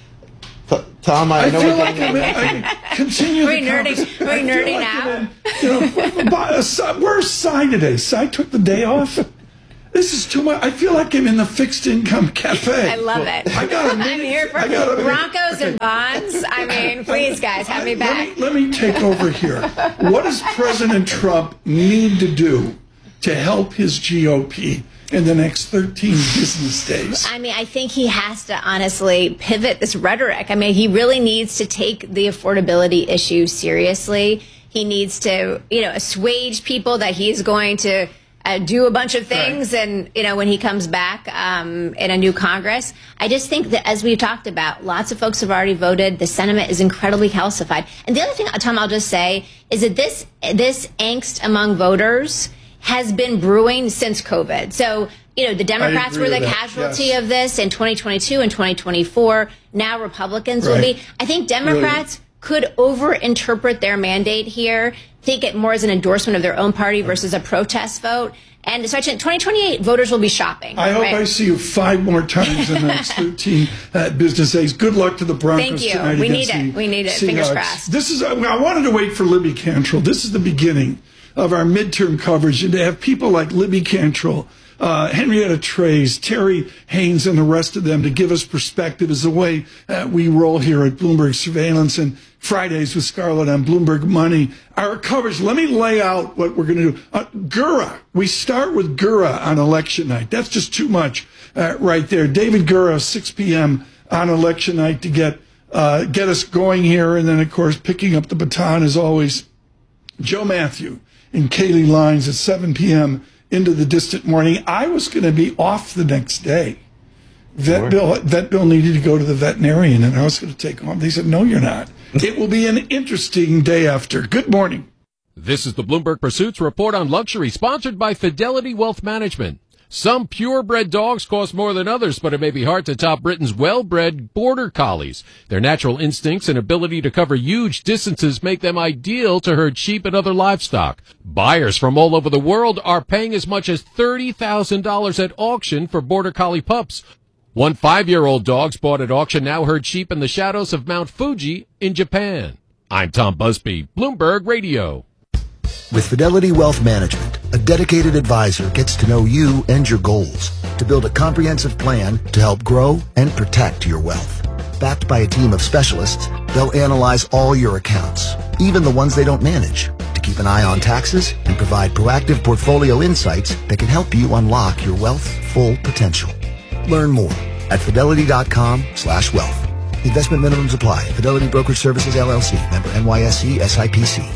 Speaker 6: T- Tom, I,
Speaker 21: I
Speaker 6: know
Speaker 21: feel
Speaker 6: we're
Speaker 21: like
Speaker 6: getting-
Speaker 21: I'm, I continue
Speaker 24: Are we
Speaker 21: the
Speaker 24: nerding-
Speaker 21: conversation.
Speaker 24: are we
Speaker 21: I feel
Speaker 24: nerding
Speaker 21: like
Speaker 24: now?
Speaker 21: I'm in, you know, by a si- where's Cy today? Cy took the day off. This is too much. I feel like I'm in the fixed income cafe.
Speaker 24: I love it.
Speaker 21: I got a
Speaker 24: I'm
Speaker 21: minute.
Speaker 24: here for
Speaker 21: I got a minute.
Speaker 24: Broncos and bonds. I mean, please, guys, have me back.
Speaker 21: Let me, let me take over here. What does President Trump need to do to help his G O P in the next thirteen business days?
Speaker 24: I mean, I think he has to honestly pivot this rhetoric. I mean, he really needs to take the affordability issue seriously. He needs to, you know, assuage people that he's going to uh, do a bunch of things. Right. And, you know, when he comes back um, in a new Congress, I just think that, as we've talked about, lots of folks have already voted. The sentiment is incredibly calcified. And the other thing, Tom, I'll just say is that this this angst among voters has been brewing since COVID. So, you know, the Democrats
Speaker 21: agree
Speaker 24: were the
Speaker 21: with that,
Speaker 24: casualty
Speaker 21: yes.
Speaker 24: of this in twenty twenty-two and twenty twenty-four. Now Republicans will
Speaker 21: Right.
Speaker 24: be. I think Democrats could overinterpret their mandate here, take it more as an endorsement of their own party versus a protest vote. And so in twenty twenty-eight, voters will be shopping.
Speaker 21: I hope
Speaker 24: right?
Speaker 21: I see you five more times in the next thirteen uh, business days. Good luck to the Broncos
Speaker 24: Thank you.
Speaker 21: tonight
Speaker 24: We
Speaker 21: against
Speaker 24: need it.
Speaker 21: the
Speaker 24: We need it. Fingers
Speaker 21: Seahawks.
Speaker 24: crossed.
Speaker 21: This is. I wanted to wait for Libby Cantrell. This is the beginning of our midterm coverage, and to have people like Libby Cantrell, uh, Henrietta Trays, Terry Haynes, and the rest of them to give us perspective is the way uh, we roll here at Bloomberg Surveillance and Fridays with Scarlett on Bloomberg Money. Our coverage, let me lay out what we're going to do. Uh, Gura, we start with Gura on election night. That's just too much uh, right there. David Gura, six p.m. on election night to get uh, get us going here. And then, of course, picking up the baton as always, Joe Matthew and Kaylee Lines at seven p.m. into the distant morning. I was going to be off the next day. Vet
Speaker 6: Sure.
Speaker 21: Bill, Vet Bill needed to go to the veterinarian, and I was going to take him. They said, no, you're not. It will be an interesting day after. Good morning.
Speaker 18: This is the Bloomberg Pursuits Report on Luxury, sponsored by Fidelity Wealth Management. Some purebred dogs cost more than others, but it may be hard to top Britain's well-bred border collies. Their natural instincts and ability to cover huge distances make them ideal to herd sheep and other livestock. Buyers from all over the world are paying as much as thirty thousand dollars at auction for border collie pups. One five-year-old dogs bought at auction now herd sheep in the shadows of Mount Fuji in Japan. I'm Tom Busby, Bloomberg Radio.
Speaker 17: With Fidelity Wealth Management, a dedicated advisor gets to know you and your goals to build a comprehensive plan to help grow and protect your wealth. Backed by a team of specialists, they'll analyze all your accounts, even the ones they don't manage, to keep an eye on taxes and provide proactive portfolio insights that can help you unlock your wealth's full potential. Learn more at fidelity.com slash wealth. Investment minimums apply. Fidelity Brokerage Services, L L C. Member N Y S E S I P C.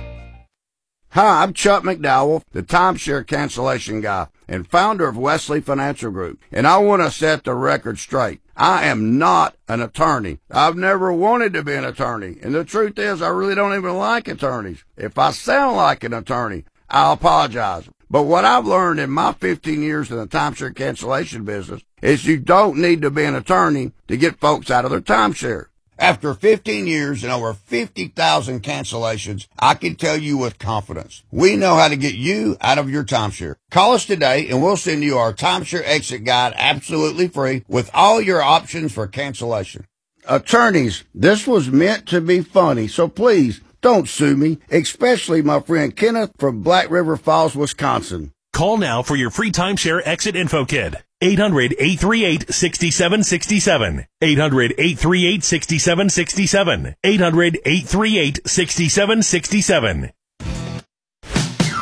Speaker 7: Hi, I'm Chuck McDowell, the timeshare cancellation guy and founder of Wesley Financial Group, and I want to set the record straight. I am not an attorney. I've never wanted to be an attorney, and the truth is I really don't even like attorneys. If I sound like an attorney, I apologize. But what I've learned in my fifteen years in the timeshare cancellation business is you don't need to be an attorney to get folks out of their timeshare. After fifteen years and over fifty thousand cancellations, I can tell you with confidence, we know how to get you out of your timeshare. Call us today and we'll send you our timeshare exit guide absolutely free with all your options for cancellation. Attorneys, this was meant to be funny, so please don't sue me, especially my friend Kenneth from Black River Falls, Wisconsin.
Speaker 9: Call now for your free timeshare exit info kit. eight hundred, eight three eight, six seven six seven. eight hundred, eight three eight, six seven six seven. eight hundred, eight three eight, six seven six seven.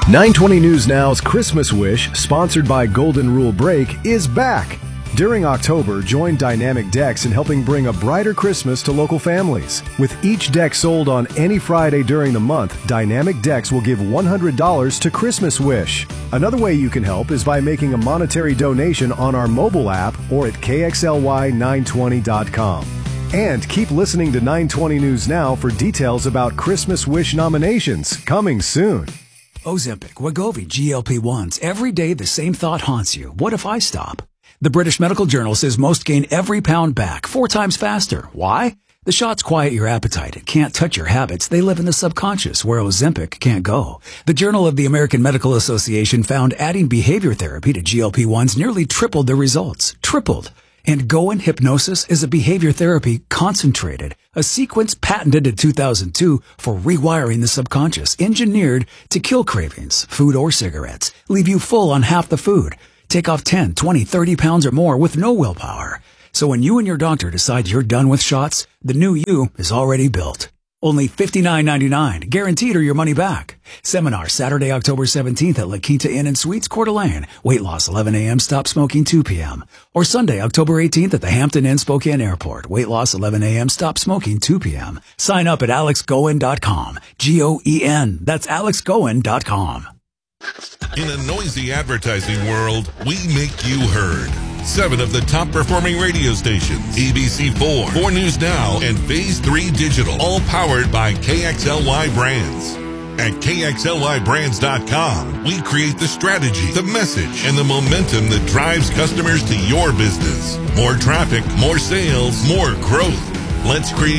Speaker 10: nine twenty News Now's Christmas Wish, sponsored by Golden Rule Break, is back. During October, join Dynamic Decks in helping bring a brighter Christmas to local families. With each deck sold on any Friday during the month, Dynamic Decks will give one hundred dollars to Christmas Wish. Another way you can help is by making a monetary donation on our mobile app or at K X L Y nine twenty dot com. And keep listening to nine twenty News Now for details about Christmas Wish nominations coming soon.
Speaker 5: Ozempic, Wegovy, G L P ones. Every day the same thought haunts you. What if I stop? The British Medical Journal says most gain every pound back four times faster. Why? The shots quiet your appetite. It can't touch your habits. They live in the subconscious, where Ozempic can't go. The Journal of the American Medical Association found adding behavior therapy to G L P ones nearly tripled the results. Tripled. And Goin Hypnosis is a behavior therapy concentrated, a sequence patented in two thousand two for rewiring the subconscious, engineered to kill cravings, food or cigarettes, leave you full on half the food, take off ten, twenty, thirty pounds or more with no willpower. So when you and your doctor decide you're done with shots, the new you is already built. Only fifty-nine ninety-nine, guaranteed or your money back. Seminar Saturday, October seventeenth at La Quinta Inn and Suites, Coeur d'Alene. Weight loss eleven a.m., stop smoking two p.m. Or Sunday, October eighteenth at the Hampton Inn, Spokane Airport. Weight loss eleven a.m., stop smoking two p.m. Sign up at alex goen dot com. G O E N. That's alex goen dot com.
Speaker 11: In a noisy advertising world, we make you heard. Seven of the top performing radio stations, A B C four, four News Now, and Phase three Digital, all powered by K X L Y Brands. At K X L Y brands dot com, we create the strategy, the message, and the momentum that drives customers to your business. More traffic, more sales, more growth. Let's create